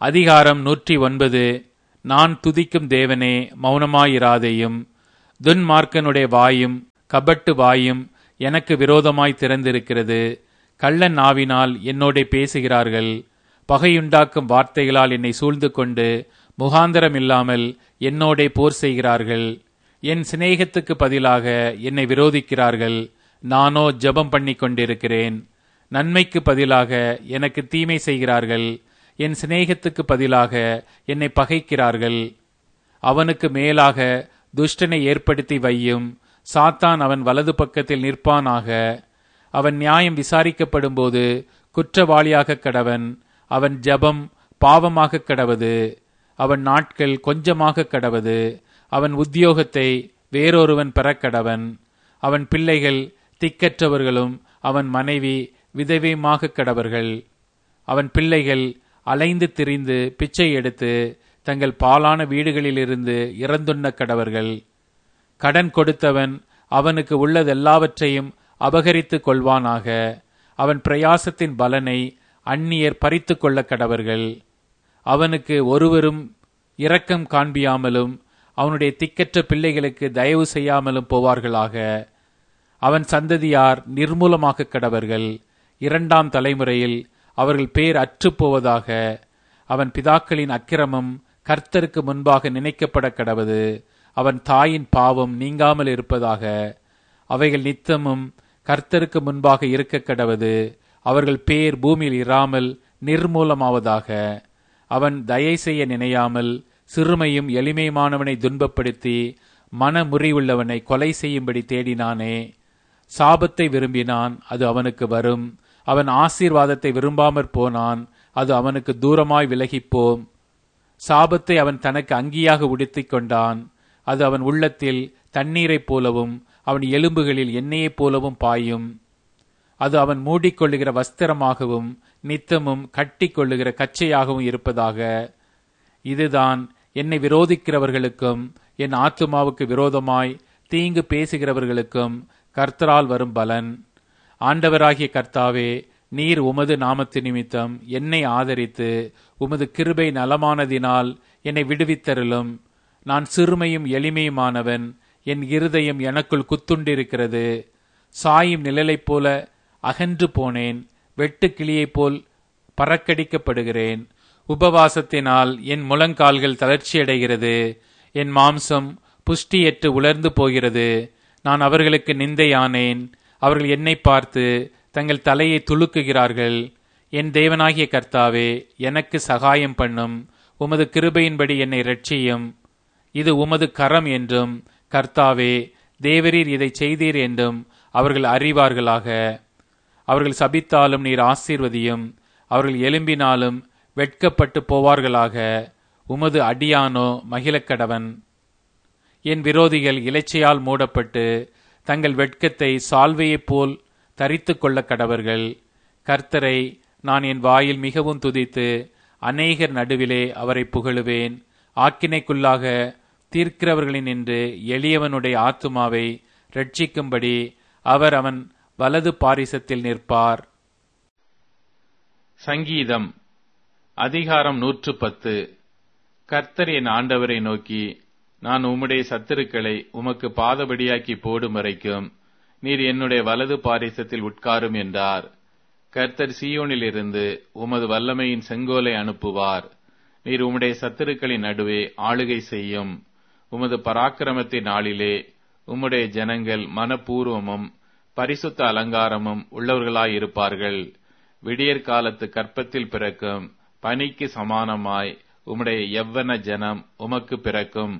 அதிகாரம் நூற்றி ஒன்பது. நான் துதிக்கும் தேவனே, மௌனமாயிராதேயும். துன்மார்க்கனுடைய வாயும் கபட்டு வாயும் எனக்கு விரோதமாய் திறந்திருக்கிறது. கள்ளன் நாவினால் என்னோடே பேசுகிறார்கள். பகையுண்டாக்கும் வார்த்தைகளால் என்னை சூழ்ந்து கொண்டு முகாந்தரம் இல்லாமல் என்னோடே போர் செய்கிறார்கள். என் சிநேகத்துக்கு பதிலாக என்னை விரோதிக்கிறார்கள். நானோ ஜெபம் பண்ணி கொண்டிருக்கிறேன். நன்மைக்கு பதிலாக எனக்கு தீமை செய்கிறார்கள். என் சிநேகத்துக்கு பதிலாக என்னை பகைக்கிறார்கள். அவனுக்கு மேலாக துஷ்டனை ஏற்படுத்தி வையும். சாத்தான் அவன் வலது பக்கத்தில் நிற்பானாக. அவன் நியாயம் விசாரிக்கப்படும் போது குற்றவாளியாக கடவன். அவன் ஜெபம் பாவமாக கடவது. அவன் நாட்கள் கொஞ்சமாக கடவது. அவன் உத்தியோகத்தை வேறொருவன் பெறக்கடவன். அவன் பிள்ளைகள் திக்கற்றவர்களும் அவன் மனைவி விதவையுமாக கடவர்கள். அவன் பிள்ளைகள் அலைந்து திரிந்து பிச்சை எடுத்து தங்கள் பாலான வீடுகளிலிருந்து இறந்துண்ண கடவர்கள். கடன் கொடுத்தவன் அவனுக்கு உள்ளதெல்லாவற்றையும் அபகரித்து கொள்வானாக. அவன் பிரயாசத்தின் பலனை அந்நியர் பறித்து கொள்ள கடவர்கள். அவனுக்கு ஒருவரும் இரக்கம் காண்பியாமலும் அவனுடைய திக்கற்ற பிள்ளைகளுக்கு தயவு செய்யாமலும் போவார்களாக. அவன் சந்ததியார் நிர்மூலமாக கடவர்கள். இரண்டாம் தலைமுறையில் அவர்கள் பேர் அற்றுப் போவதாக. அவன் பிதாக்களின் அக்கிரமம் கர்த்தருக்கு முன்பாக நினைக்கப்பட கடவது. அவன் தாயின் பாவம் நீங்காமல் இருப்பதாக. அவைகள் நித்தமும் கர்த்தருக்கு முன்பாக இருக்க கடவது. அவர்கள் பேர் பூமியில் இராமல் நிர்மூலமாவதாக. அவன் தயை செய்ய நினையாமல் சிறுமையும் எளிமையுமானவனை துன்பப்படுத்தி மனமுறிவுள்ளவனை கொலை செய்யும்படி தேடினானே. சாபத்தை விரும்பினான், அது அவனுக்கு வரும். அவன் ஆசீர்வாதத்தை விரும்பாமற் போனான், அது அவனுக்கு தூரமாய் விலகிப்போம். சாபத்தை அவன் தனக்கு அங்கியாக உடுத்திக் கொண்டான், அது அவன் உள்ளத்தில் தண்ணீரைப் போலவும் அவன் எலும்புகளில் எண்ணெயைப் போலவும் பாயும். அது அவன் மூடிக்கொள்ளுகிற வஸ்திரமாகவும் நித்தமும் கட்டி கொள்ளுகிற கச்சையாகவும் இருப்பதாக. இதுதான் என்னை விரோதிக்கிறவர்களுக்கும் என் ஆத்துமாவுக்கு விரோதமாய் தீங்கு பேசுகிறவர்களுக்கும் கர்த்தரால் வரும் பலன். ஆண்டவராகிய கர்த்தாவே, நீர் உமது நாமத்து நிமித்தம் என்னை ஆதரித்து உமது கிருபை நலமானதினால் என்னை விடுவித்தருளும். நான் சிறுமையும் எளிமையுமானவன். என் இருதயம் எனக்குள் குத்துண்டிருக்கிறது. சாயும் நிழலைப் போல அகன்று போனேன். வெட்டு கிளியைப் போல் பறக்கடிக்கப்படுகிறேன். உபவாசத்தினால் என் முழங்கால்கள் தளர்ச்சியடைகிறது. என் மாம்சம் புஷ்டியற்று உலர்ந்து போகிறது. நான் அவர்களுக்கு நிந்தையானேன். அவர்கள் என்னை பார்த்து தங்கள் தலையை துலுக்குகிறார்கள். என் தேவனாகிய கர்த்தாவே, எனக்கு சகாயம் பண்ணும். உமது கிருபையின்படி என்னை இரட்சியும். இது உமது கரம் என்றும், கர்த்தாவே தேவரீர் இதை செய்தீர் என்றும் அவர்கள் அறிவார்களாக. அவர்கள் சபித்தாலும் நீர் ஆசீர்வதியும். அவர்கள் எழும்பினாலும் வெட்கப்பட்டு போவார்களாக. உமது அடியானோ மகிழக்கடவன். என் விரோதிகள் இலைச்சையால் மூடப்பட்டு தங்கள் வெட்கத்தை சால்வையைப் போல் தரித்து கொள்ள கடவர்கள். கர்த்தரை நான் என் வாயில் மிகவும் துதித்து அநேகர் நடுவிலே அவரை புகழுவேன். ஆக்கினைக்குள்ளாக தீர்க்கிறவர்களின் என்று எளியவனுடைய ஆத்துமாவை ரட்சிக்கும்படி அவர் அவன் வலது பாரிசத்தில் நிற்பார். சங்கீதம் அதிகாரம் நூற்று பத்து. கர்த்தர் என் ஆண்டவரை நோக்கி, நான் உம்முடைய சத்துருக்களை உமக்கு பாதபடியாக்கி போடும் வரைக்கும் நீர் என்னுடைய வலது பாரிசத்தில் உட்காரும் என்றார். கர்த்தர் சீயோனில் இருந்து உமது வல்லமையின் செங்கோலை அனுப்புவார். நீர் உம்முடைய சத்துருக்களின் நடுவே ஆளுகை செய்யும். உமது பராக்கிரமத்தின் நாளிலே உம்முடைய ஜனங்கள் மனப்பூர்வமும் பரிசுத்த அலங்காரமும் உள்ளவர்களாயிருப்பார்கள். விடியற் காலத்து கற்பத்தில் பிறக்கும் பனிக்கு சமானமாய் உம்முடைய யவ்வன ஜனம் உமக்கு பிறக்கும்.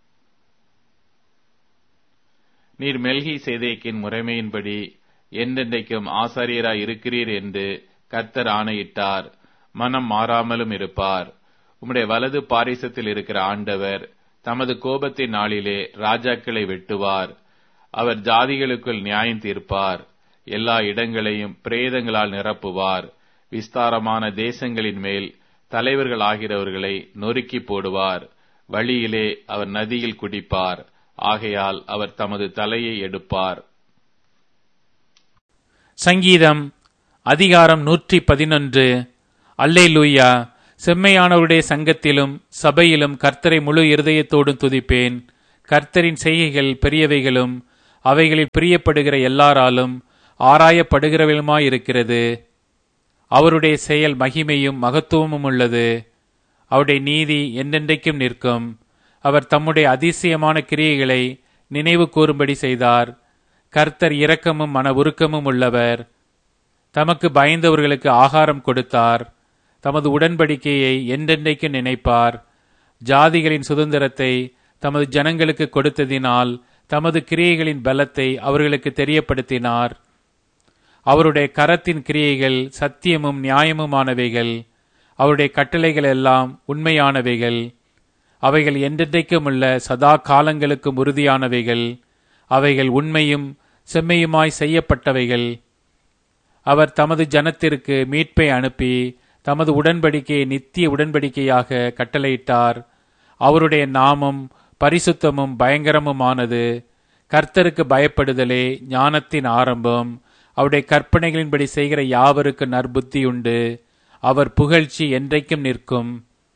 நீர் மெல்கி சேதேக்கின் முறைமையின்படி என்றென்றைக்கும் ஆசாரியராய் இருக்கிறீர் என்று கர்த்தர் ஆணையிட்டார். மனம் மாறாமலும் இருப்பார். உம்முடைய வலது பாரிசத்தில் இருக்கிற ஆண்டவர் தமது கோபத்தின் நாளிலே ராஜாக்களை வெட்டுவார். அவர் ஜாதிகளுக்குள் நியாயம் தீர்ப்பார். எல்லா இடங்களையும் பிரேதங்களால் நிரப்புவார். விஸ்தாரமான தேசங்களின் மேல் தலைவர்கள் ஆகிறவர்களை நொறுக்கி போடுவார். வழியிலே அவர் நதியில் குடிப்பார். ஆகையால் அவர் தமது தலையை எடுப்பார். சங்கீதம் அதிகாரம் நூற்றி பதினொன்று. அல்லேலூயா. செம்மையானவருடைய சங்கத்திலும் சபையிலும் கர்த்தரை முழு இருதயத்தோடும் துதிப்பேன். கர்த்தரின் செய்கைகள் பெரியவைகளும் அவைகளில் பிரியப்படுகிற எல்லாராலும் ஆராயப்படுகிறவளுமாயிருக்கிறது. அவருடைய செயல் மகிமையும் மகத்துவமும் உள்ளது. அவருடைய நீதி என்றென்றைக்கும் நிற்கும். அவர் தம்முடைய அதிசயமான கிரியைகளை நினைவு கூறும்படி செய்தார். கர்த்தர் இரக்கமும் மன உருக்கமும் உள்ளவர். தமக்கு பயந்தவர்களுக்கு ஆகாரம் கொடுத்தார். தமது உடன்படிக்கையை என்றென்றைக்கு நினைப்பார். ஜாதிகளின் சுதந்திரத்தை தமது ஜனங்களுக்கு கொடுத்ததினால் தமது கிரியைகளின் பலத்தை அவர்களுக்கு தெரியப்படுத்தினார். அவருடைய கரத்தின் கிரியைகள் சத்தியமும் நியாயமுமானவைகள். அவருடைய கட்டளைகள் எல்லாம் உண்மையானவைகள். அவைகள் என்றென்றைக்கும் உள்ள சதா காலங்களுக்கும் உறுதியானவைகள். அவைகள் உண்மையும் செம்மையுமாய் செய்யப்பட்டவைகள். அவர் தமது ஜனத்திற்கு மீட்பை அனுப்பி தமது உடன்படிக்கையை நித்திய உடன்படிக்கையாக கட்டளையிட்டார். அவருடைய நாமம் பரிசுத்தமும் பயங்கரமுமானது. கர்த்தருக்கு பயப்படுதலே ஞானத்தின் ஆரம்பம். அவருடைய கற்பனைகளின்படி செய்கிற யாவருக்கு நற்புத்தியுண்டு. அவர் புகழ்ச்சி என்றைக்கும் நிற்கும்.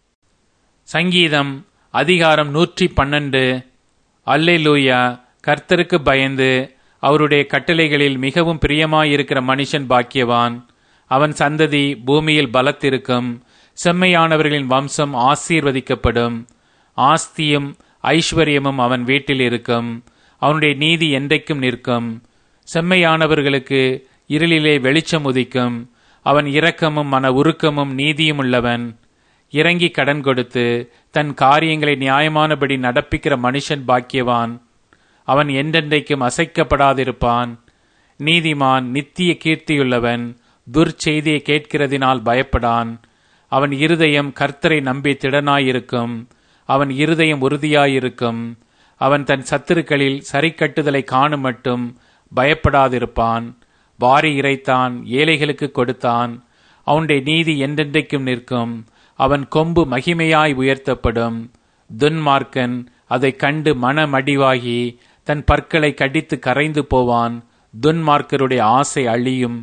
சங்கீதம் அதிகாரம் நூற்றி பன்னெண்டு. அல்லேலூயா. கர்த்தருக்கு பயந்து அவருடைய கட்டளைகளில் மிகவும் பிரியமாயிருக்கிற மனுஷன் பாக்கியவான். அவன் சந்ததி பூமியில் பலத்திருக்கும். செம்மையானவர்களின் வம்சம் ஆசீர்வதிக்கப்படும். ஆஸ்தியும் ஐஸ்வர்யமும் அவன் வீட்டில் இருக்கும். அவனுடைய நீதி என்றைக்கும் நிற்கும். செம்மையானவர்களுக்கு இருளிலே வெளிச்சம் உதிக்கும். அவன் இரக்கமும் மன உருக்கமும் நீதியும் உள்ளவன். இறங்கி கடன் கொடுத்து தன் காரியங்களை நியாயமானபடி நடப்பிக்கிற மனுஷன் பாக்கியவான். அவன் என்றென்றைக்கும் அசைக்கப்படாதிருப்பான். நீதிமான் நித்திய கீர்த்தியுள்ளவன். துர்ச்செய்தியை கேட்கிறதினால் பயப்படான். அவன் இருதயம் கர்த்தரை நம்பி திடனாயிருக்கும். அவன் இருதயம் உறுதியாயிருக்கும். அவன் தன் சத்துருக்களில் சரிக்கட்டுதலை காணும் மட்டும் பயப்படாதிருப்பான். வாரி இறைத்தான், ஏழைகளுக்கு கொடுத்தான். அவனுடைய நீதி என்றென்றைக்கும் நிற்கும். அவன் கொம்பு மகிமையாய் உயர்த்தப்படும். துன்மார்க்கன் அதை கண்டு மனமடிவாகி தன் பற்களை கடித்து கரைந்து போவான். துன்மார்க்கருடைய ஆசை அழியும்.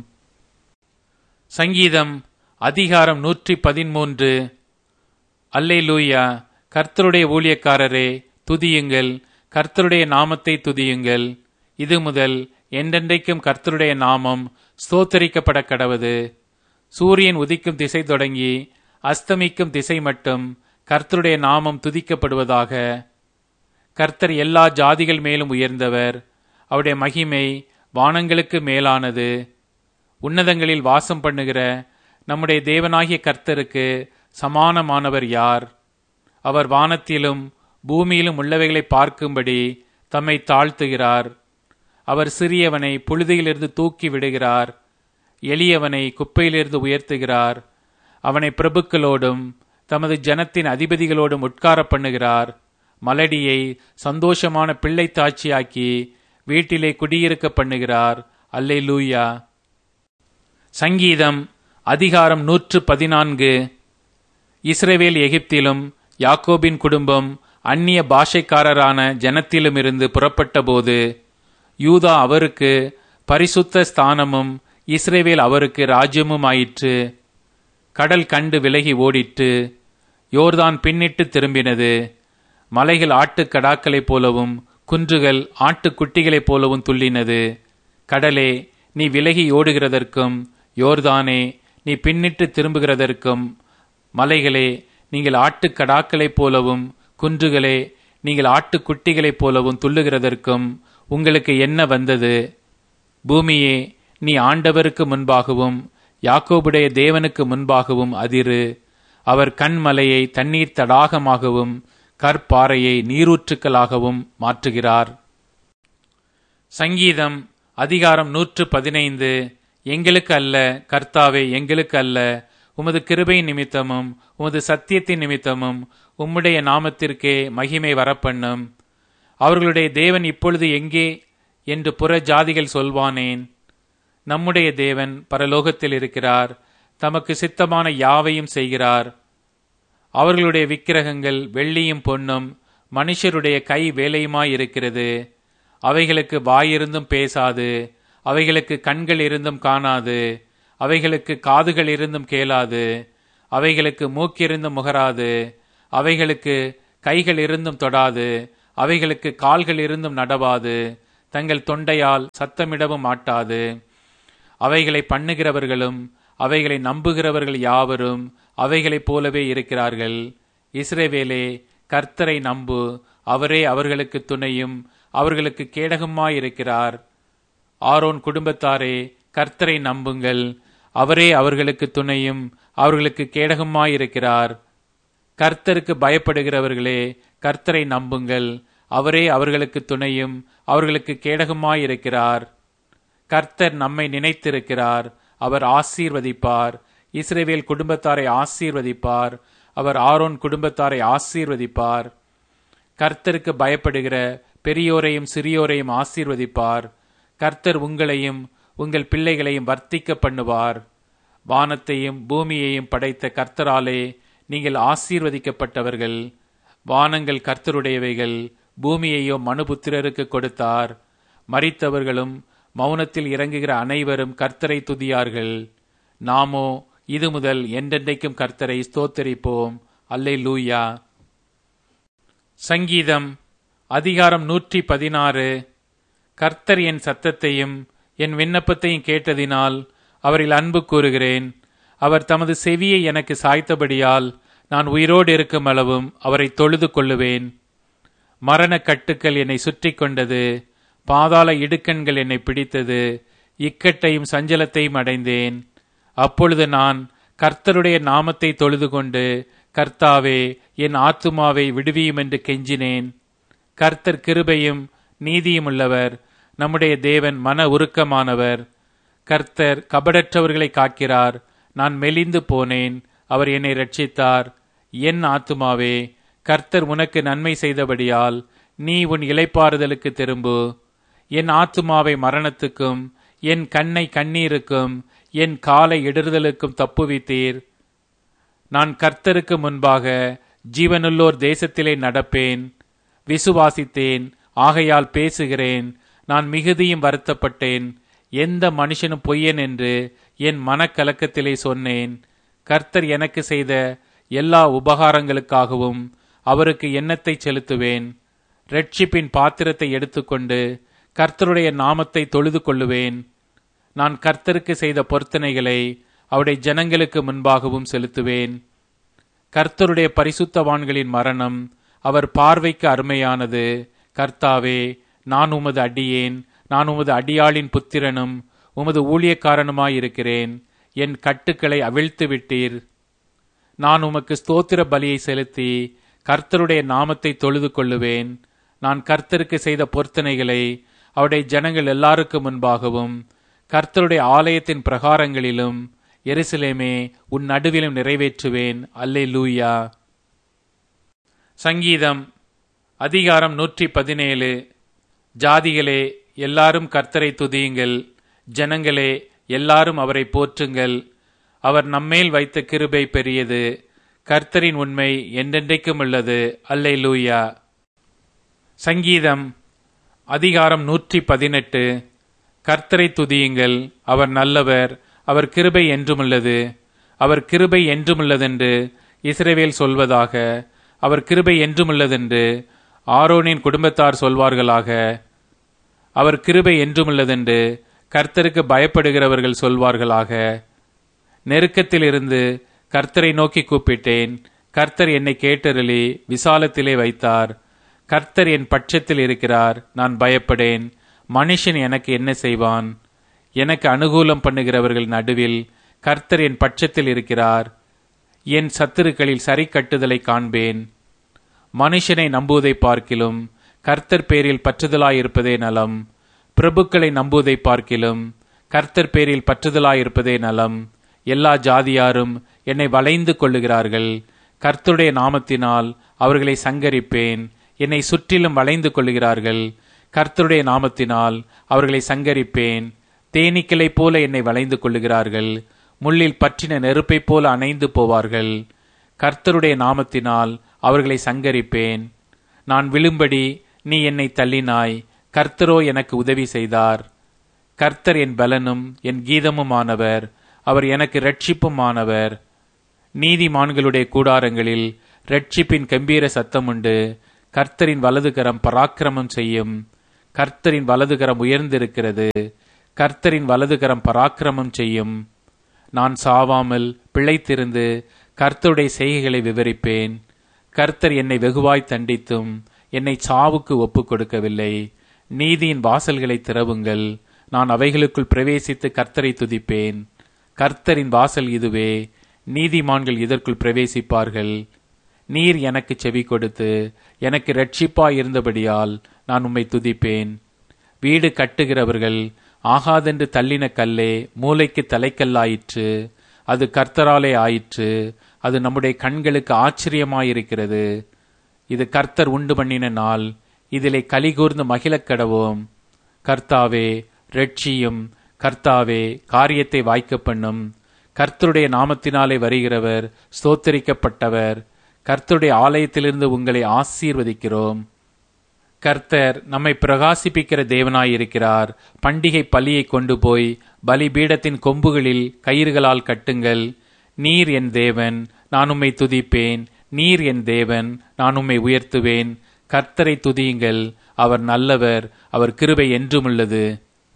சங்கீதம் அதிகாரம் நூற்றி பதிமூன்று. அல்லேலூயா. கர்த்தருடைய ஊழியக்காரரே துதியுங்கள். கர்த்தருடைய நாமத்தை துதியுங்கள். இது முதல் என்றென்றைக்கும் கர்த்தருடைய நாமம் ஸ்தோத்தரிக்கப்பட கடவது. சூரியன் உதிக்கும் திசை தொடங்கி அஸ்தமிக்கும் திசை மட்டும் கர்த்தருடைய நாமம் துதிக்கப்படுவதாக. கர்த்தர் எல்லா ஜாதிகள் மேலும் உயர்ந்தவர். அவருடைய மகிமை வானங்களுக்கு மேலானது. உன்னதங்களில் வாசம் பண்ணுகிற நம்முடைய தேவனாகிய கர்த்தருக்கு சமானமானவர் யார்? அவர் வானத்திலும் பூமியிலும் உள்ளவைகளை பார்க்கும்படி தம்மை தாழ்த்துகிறார். அவர் சிறியவனை புழுதியிலிருந்து தூக்கி விடுகிறார். எளியவனை குப்பையிலிருந்து உயர்த்துகிறார். அவனை பிரபுக்களோடும் தமது ஜனத்தின் அதிபதிகளோடும் உட்கார பண்ணுகிறார். மலடியை சந்தோஷமான பிள்ளை தாட்சியாக்கி வீட்டிலே குடியிருக்க பண்ணுகிறார். அல்லேலூயா. சங்கீதம் அதிகாரம் நூற்று பதினான்கு. இஸ்ரவேல் எகிப்திலும் யாக்கோபின் குடும்பம் அந்நிய பாஷைக்காரரான ஜனத்திலுமிருந்து புறப்பட்ட போது யூதா அவருக்கு பரிசுத்த ஸ்தானமும் இஸ்ரவேல் அவருக்கு ராஜ்யமும் ஆயிற்று. கடல் கண்டு விலகி ஓடிற்று. யோர்தான் பின்னிட்டு திரும்பினது. மலைகள் ஆட்டுக்கடாக்களைப் போலவும் குன்றுகள் ஆட்டுக்குட்டிகளைப் போலவும் துள்ளினது. கடலே, நீ விலகி ஓடுகிறதற்கும், யோர்தானே, நீ பின்னிட்டு திரும்புகிறதற்கும், மலைகளே, நீங்கள் ஆட்டுக்கடாக்களைப் போலவும், குன்றுகளே, நீங்கள் ஆட்டுக்குட்டிகளைப் போலவும் துள்ளுகிறதற்கும் உங்களுக்கு என்ன வந்தது? பூமியே, நீ ஆண்டவருக்கு முன்பாகவும் யாக்கோபுடைய தேவனுக்கு முன்பாகவும் அதிரு. அவர் கண்மலையை தண்ணீர் தடாகமாகவும் கற்பாறையை நீரூற்றுக்களாகவும் மாற்றுகிறார். சங்கீதம் அதிகாரம் நூற்று பதினைந்து. எங்களுக்கு அல்ல கர்த்தாவே, எங்களுக்கு அல்ல, உமது கிருபை நிமித்தமும் உமது சத்தியத்தின் நிமித்தமும் உம்முடைய நாமத்திற்கே மகிமை வரப்பண்ணும். அவர்களுடைய தேவன் இப்பொழுது எங்கே என்று புற ஜாதிகள் சொல்வானேன்? நம்முடைய தேவன் பரலோகத்தில் இருக்கிறார். தமக்கு சித்தமான யாவையும் செய்கிறார். அவர்களுடைய விக்கிரகங்கள் வெள்ளியும் பொன்னும் மனுஷருடைய கை வேலையுமாயிருக்கிறது. அவைகளுக்கு வாயிருந்தும் பேசாது, அவைகளுக்கு கண்கள் இருந்தும் காணாது, அவைகளுக்கு காதுகள் இருந்தும் கேளாது, அவைகளுக்கு மூக்கிருந்தும் முகராது, அவைகளுக்கு கைகள் இருந்தும் தொடாது, அவைகளுக்கு கால்கள் இருந்தும் நடவாது, தங்கள் தொண்டையால் சத்தமிடவும் மாட்டாது. அவைகளை பண்ணுகிறவர்களும் அவைகளை நம்புகிறவர்கள் யாவரும் அவைகளைப் போலவே இருக்கிறார்கள். இஸ்ரவேலே, கர்த்தரை நம்பு, அவரே அவர்களுக்கு துணையும் அவர்களுக்கு கேடகமாயிருக்கிறார். ஆரோன் குடும்பத்தாரே, கர்த்தரை நம்புங்கள், அவரே அவர்களுக்கு துணையும் அவர்களுக்கு கேடகமாயிருக்கிறார். கர்த்தருக்கு பயப்படுகிறவர்களே, கர்த்தரை நம்புங்கள், அவரே அவர்களுக்கு துணையும் அவர்களுக்கு கேடகமாயிருக்கிறார். கர்த்தர் நம்மை நினைத்திருக்கிறார், அவர் ஆசீர்வதிப்பார். இஸ்ரவேல் குடும்பத்தாரை ஆசீர்வதிப்பார், அவர் ஆரோன் குடும்பத்தாரை ஆசீர்வதிப்பார். கர்த்தருக்கு பயப்படுகிற பெரியோரையும் சிறியோரையும் ஆசீர்வதிப்பார். கர்த்தர் உங்களையும் உங்கள் பிள்ளைகளையும் வர்த்திக்க பண்ணுவார். வானத்தையும் பூமியையும் படைத்த கர்த்தராலே நீங்கள் ஆசீர்வதிக்கப்பட்டவர்கள். வானங்கள் கர்த்தருடையவைகள், பூமியையோ மனுபுத்திரருக்கு கொடுத்தார். மரித்தவர்களும் மௌனத்தில் இறங்குகிற அனைவரும் கர்த்தரை துதியார்கள். நாமோ இது முதல் என்றென்றைக்கும் கர்த்தரை ஸ்தோத்தரிப்போம். அல்லேலூயா. சங்கீதம் அதிகாரம் நூற்றி பதினாறு. கர்த்தர் என் சத்தத்தையும் என் விண்ணப்பத்தையும் கேட்டதினால் அவரில் அன்பு கூறுகிறேன். அவர் தமது செவியை எனக்கு சாய்த்தபடியால் நான் உயிரோடு இருக்கும் அளவும் அவரை தொழுது கொள்ளுவேன். மரண கட்டுக்கள் என்னை சுற்றி கொண்டது, பாதாள இடுக்கண்கள் என்னை பிடித்தது, இக்கட்டையும் சஞ்சலத்தையும் அடைந்தேன். அப்பொழுது நான் கர்த்தருடைய நாமத்தை தொழுது கொண்டு, கர்த்தாவே, என் ஆத்துமாவை விடுவியும் என்று கெஞ்சினேன். கர்த்தர் கிருபையும் நீதியும் உள்ளவர், நம்முடைய தேவன் மன உருக்கமானவர். கர்த்தர் கபடற்றவர்களை காக்கிறார். நான் மெலிந்து போனேன், அவர் என்னை இரட்சித்தார். என் ஆத்துமாவே, கர்த்தர் உனக்கு நன்மை செய்தபடியால் நீ உன் இளைப்பாறுதலுக்கு திரும்பு. என் ஆத்துமாவை மரணத்துக்கும் என் கண்ணை கண்ணீருக்கும் என் காலை இடறுதலுக்கும் தப்புவித்தீர். நான் கர்த்தருக்கு முன்பாக ஜீவனுள்ளோர் தேசத்திலே நடப்பேன். விசுவாசித்தேன், ஆகையால் பேசுகிறேன். நான் மிகுதியும் வருத்தப்பட்டேன். எந்த மனுஷனும் பொய்யன் என்று என் மனக்கலக்கத்திலே சொன்னேன். கர்த்தர் எனக்கு செய்த எல்லா உபகாரங்களுக்காகவும் அவருக்கு எண்ணத்தை செலுத்துவேன். இரட்சிப்பின் பாத்திரத்தை எடுத்துக்கொண்டு கர்த்தருடைய நாமத்தை தொழுது கொள்ளுவேன். நான் கர்த்தருக்கு செய்த பொருத்தனைகளை அவருடைய ஜனங்களுக்கு முன்பாகவும் செலுத்துவேன். கர்த்தருடைய பரிசுத்தவான்களின் மரணம் அவர் பார்வைக்கு அருமையானது. கர்த்தாவே, நான் உமது அடியேன், நான் உமது அடியாளின் புத்திரனும் உமது ஊழியக்காரனுமாயிருக்கிறேன். என் கட்டுக்களை அவிழ்த்து விட்டீர். நான் உமக்கு ஸ்தோத்திர பலியை செலுத்தி கர்த்தருடைய நாமத்தை தொழுது கொள்ளுவேன். நான் கர்த்தருக்கு செய்த பொருத்தனைகளை அவருடைய ஜனங்கள் எல்லாருக்கு முன்பாகவும் கர்த்தருடைய ஆலயத்தின் பிரகாரங்களிலும் எருசலேமே உன் நடுவிலும் நிறைவேற்றுவேன். அல்லேலூயா. சங்கீதம் அதிகாரம் நூற்றி பதினேழு. ஜாதிகளே, எல்லாரும் கர்த்தரை துதியுங்கள். ஜனங்களே, எல்லாரும் அவரை போற்றுங்கள். அவர் நம்மேல் வைத்த கிருபை பெரியது. கர்த்தரின் உண்மை என்றென்றைக்கும் உள்ளது. அல்லேலூயா. சங்கீதம் அதிகாரம் நூற்றி பதினெட்டு. கர்த்தரை துதியுங்கள், அவர் நல்லவர், அவர் கிருபை என்றுமுள்ளது. அவர் கிருபை என்றுமுள்ளதென்று இஸ்ரவேல் சொல்வதாக. அவர் கிருபை என்றுமுள்ளதென்று ஆரோனின் குடும்பத்தார் சொல்வார்களாக. அவர் கிருபை என்றுமுள்ளதென்று கர்த்தருக்கு பயப்படுகிறவர்கள் சொல்வார்களாக. நெருக்கத்திலிருந்து கர்த்தரை நோக்கி கூப்பிட்டேன். கர்த்தர் என்னை கேட்டருளி விசாலத்திலே வைத்தார். கர்த்தர் என் பட்சத்தில் இருக்கிறார், நான் பயப்படேன். மனுஷன் எனக்கு என்ன செய்வான்? எனக்கு அனுகூலம் பண்ணுகிறவர்கள் நடுவில் கர்த்தர் என் பட்சத்தில் இருக்கிறார். என் சத்துருக்களில் சரி கட்டுதலை காண்பேன். மனுஷனை நம்புவதை பார்க்கிலும் கர்த்தர் பேரில் பற்றுதலாயிருப்பதே நலம். பிரபுக்களை நம்புவதை பார்க்கிலும் கர்த்தர் பேரில் பற்றுதலாயிருப்பதே நலம். எல்லா ஜாதியாரும் என்னை வளைந்து கொள்ளுகிறார்கள். கர்த்தருடைய நாமத்தினால் அவர்களை சங்கரிப்பேன். என்னை சுற்றிலும் வளைந்து கொள்ளுகிறார்கள். கர்த்தருடைய நாமத்தினால் அவர்களை சங்கரிப்பேன். தேனீக்களைப் போல என்னை வளைந்து கொள்ளுகிறார்கள். முள்ளில் பற்றின நெருப்பைப் போல அணைந்து போவார்கள். கர்த்தருடைய நாமத்தினால் அவர்களை சங்கரிப்பேன். நான் விழும்படி நீ என்னை தள்ளினாய். கர்த்தரோ எனக்கு உதவி செய்தார். கர்த்தர் என் பலனும் என் கீதமுமானவர். அவர் எனக்கு இரட்சிப்புமானவர். நீதிமான்களுடைய கூடாரங்களில் இரட்சிப்பின் கம்பீர சத்தம் உண்டு. கர்த்தரின் வலதுகரம் பராக்கிரமம் செய்யும். கர்த்தரின் வலதுகரம் உயர்ந்திருக்கிறது. கர்த்தரின் வலதுகரம் பராக்கிரமம் செய்யும். நான் சாவாமல் பிழைத்திருந்து கர்த்தருடைய செய்கைகளை விவரிப்பேன். கர்த்தர் என்னை வெகுவாய் தண்டித்தும் என்னை சாவுக்கு ஒப்புக் கொடுக்கவில்லை. நீதியின் வாசல்களை திறவுங்கள், நான் அவைகளுக்குள் பிரவேசித்து கர்த்தரை துதிப்பேன். கர்த்தரின் வாசல் இதுவே, நீதிமான்கள் இதற்குள் பிரவேசிப்பார்கள். நீர் எனக்கு செவி கொடுத்து எனக்கு இரட்சிப்பாய் இருந்தபடியால் நான் உம்மை துதிப்பேன். வீடு கட்டுகிறவர்கள் ஆகாதென்று தள்ளின கல்லே மூலைக்கு தலைக்கல்லாயிற்று. அது கர்த்தராலே ஆயிற்று. அது நம்முடைய கண்களுக்கு ஆச்சரியமாயிருக்கிறது. இது கர்த்தர் உண்டு பண்ணின நாள், இதிலே கலிகூர்ந்து மகிழக் கடவோம். கர்த்தாவே இரட்சியும், கர்த்தாவே காரியத்தை வாய்க்க பண்ணும். கர்த்தருடைய நாமத்தினாலே வருகிறவர் ஸ்தோத்தரிக்கப்பட்டவர். கர்த்தருடைய ஆலயத்திலிருந்து உங்களை ஆசீர்வதிக்கிறோம். கர்த்தர் நம்மை பிரகாசிப்பிக்கிற தேவனாயிருக்கிறார். பண்டிகை பலியை கொண்டு போய் பலிபீடத்தின் கொம்புகளில் கயிறுகளால் கட்டுங்கள். நீர் என் தேவன், நான் உம்மை துதிப்பேன். நீர் என் தேவன், நான் உம்மை உயர்த்துவேன். கர்த்தரை துதியுங்கள், அவர் நல்லவர், அவர் கிருபை என்றுமுள்ளது.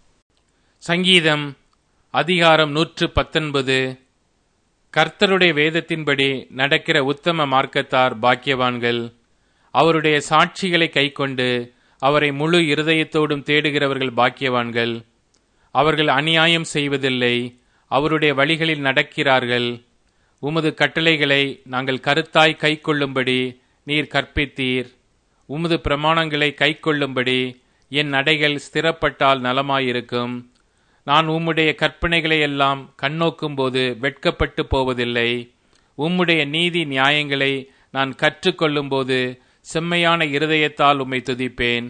சங்கீதம் அதிகாரம் நூற்று பத்தொன்பது. கர்த்தருடைய வேதத்தின்படி நடக்கிற உத்தம மார்க்கத்தார் பாக்கியவான்கள். அவருடைய சாட்சிகளை கைக்கொண்டு அவரை முழு இருதயத்தோடும் தேடுகிறவர்கள் பாக்கியவான்கள். அவர்கள் அநியாயம் செய்வதில்லை, அவருடைய வழிகளில் நடக்கிறார்கள். உமது கட்டளைகளை நாங்கள் கருத்தாய் கைக்கொள்ளும்படி நீர் கற்பித்தீர். உமது பிரமாணங்களை கைக்கொள்ளும்படி என் நடைகள் ஸ்திரப்பட்டால் நலமாயிருக்கும். நான் உம்முடைய கற்பனைகளை எல்லாம் கண்ணோக்கும் போது வெட்கப்பட்டு போவதில்லை. உம்முடைய நீதி நியாயங்களை நான் கற்றுக்கொள்ளும் போது செம்மையான இருதயத்தால் உம்மை துதிப்பேன்.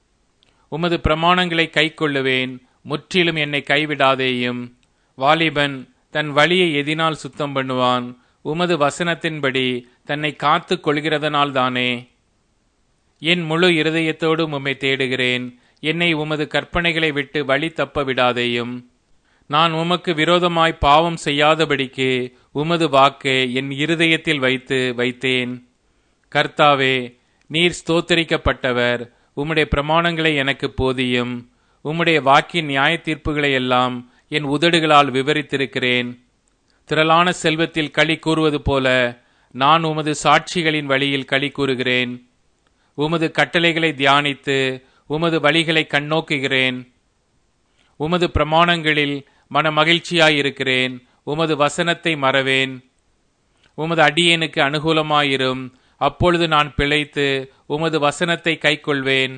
உமது பிரமாணங்களை கைக்கொள்ளுவேன், முற்றிலும் என்னை கைவிடாதேயும். வாலிபன் தன் வழியை எதினால் சுத்தம் பண்ணுவான்? உமது வசனத்தின்படி தன்னை காத்து கொள்கிறதனால் தானே. என் முழு இருதயத்தோடும் உம்மை தேடுகிறேன். என்னை உமது கற்பனைகளை விட்டு வழி தப்ப விடாதேயும். நான் உமக்கு விரோதமாய் பாவம் செய்யாதபடிக்கு உமது வாக்கை என் இருதயத்தில் வைத்து வைத்தேன். கர்த்தாவே, நீர் ஸ்தோத்தரிக்கப்பட்டவர். உம்முடைய பிரமாணங்களை எனக்கு போதியும். உம்முடைய வாக்கின் நியாய தீர்ப்புகளை எல்லாம் என் உதடுகளால் விவரித்திருக்கிறேன். திரளான செல்வத்தில் களி கூறுவது போல நான் உமது சாட்சிகளின் வழியில் களி கூறுகிறேன். உமது கட்டளைகளை தியானித்து உமது வழிகளை கண்ணோக்குகிறேன். உமது பிரமாணங்களில் மன மகிழ்ச்சியாயிருக்கிறேன். உமது வசனத்தை மறவேன். உமது அடியேனுக்கு அனுகூலமாயிரும். அப்பொழுது நான் பிழைத்து உமது வசனத்தை கைக்கொள்வேன்.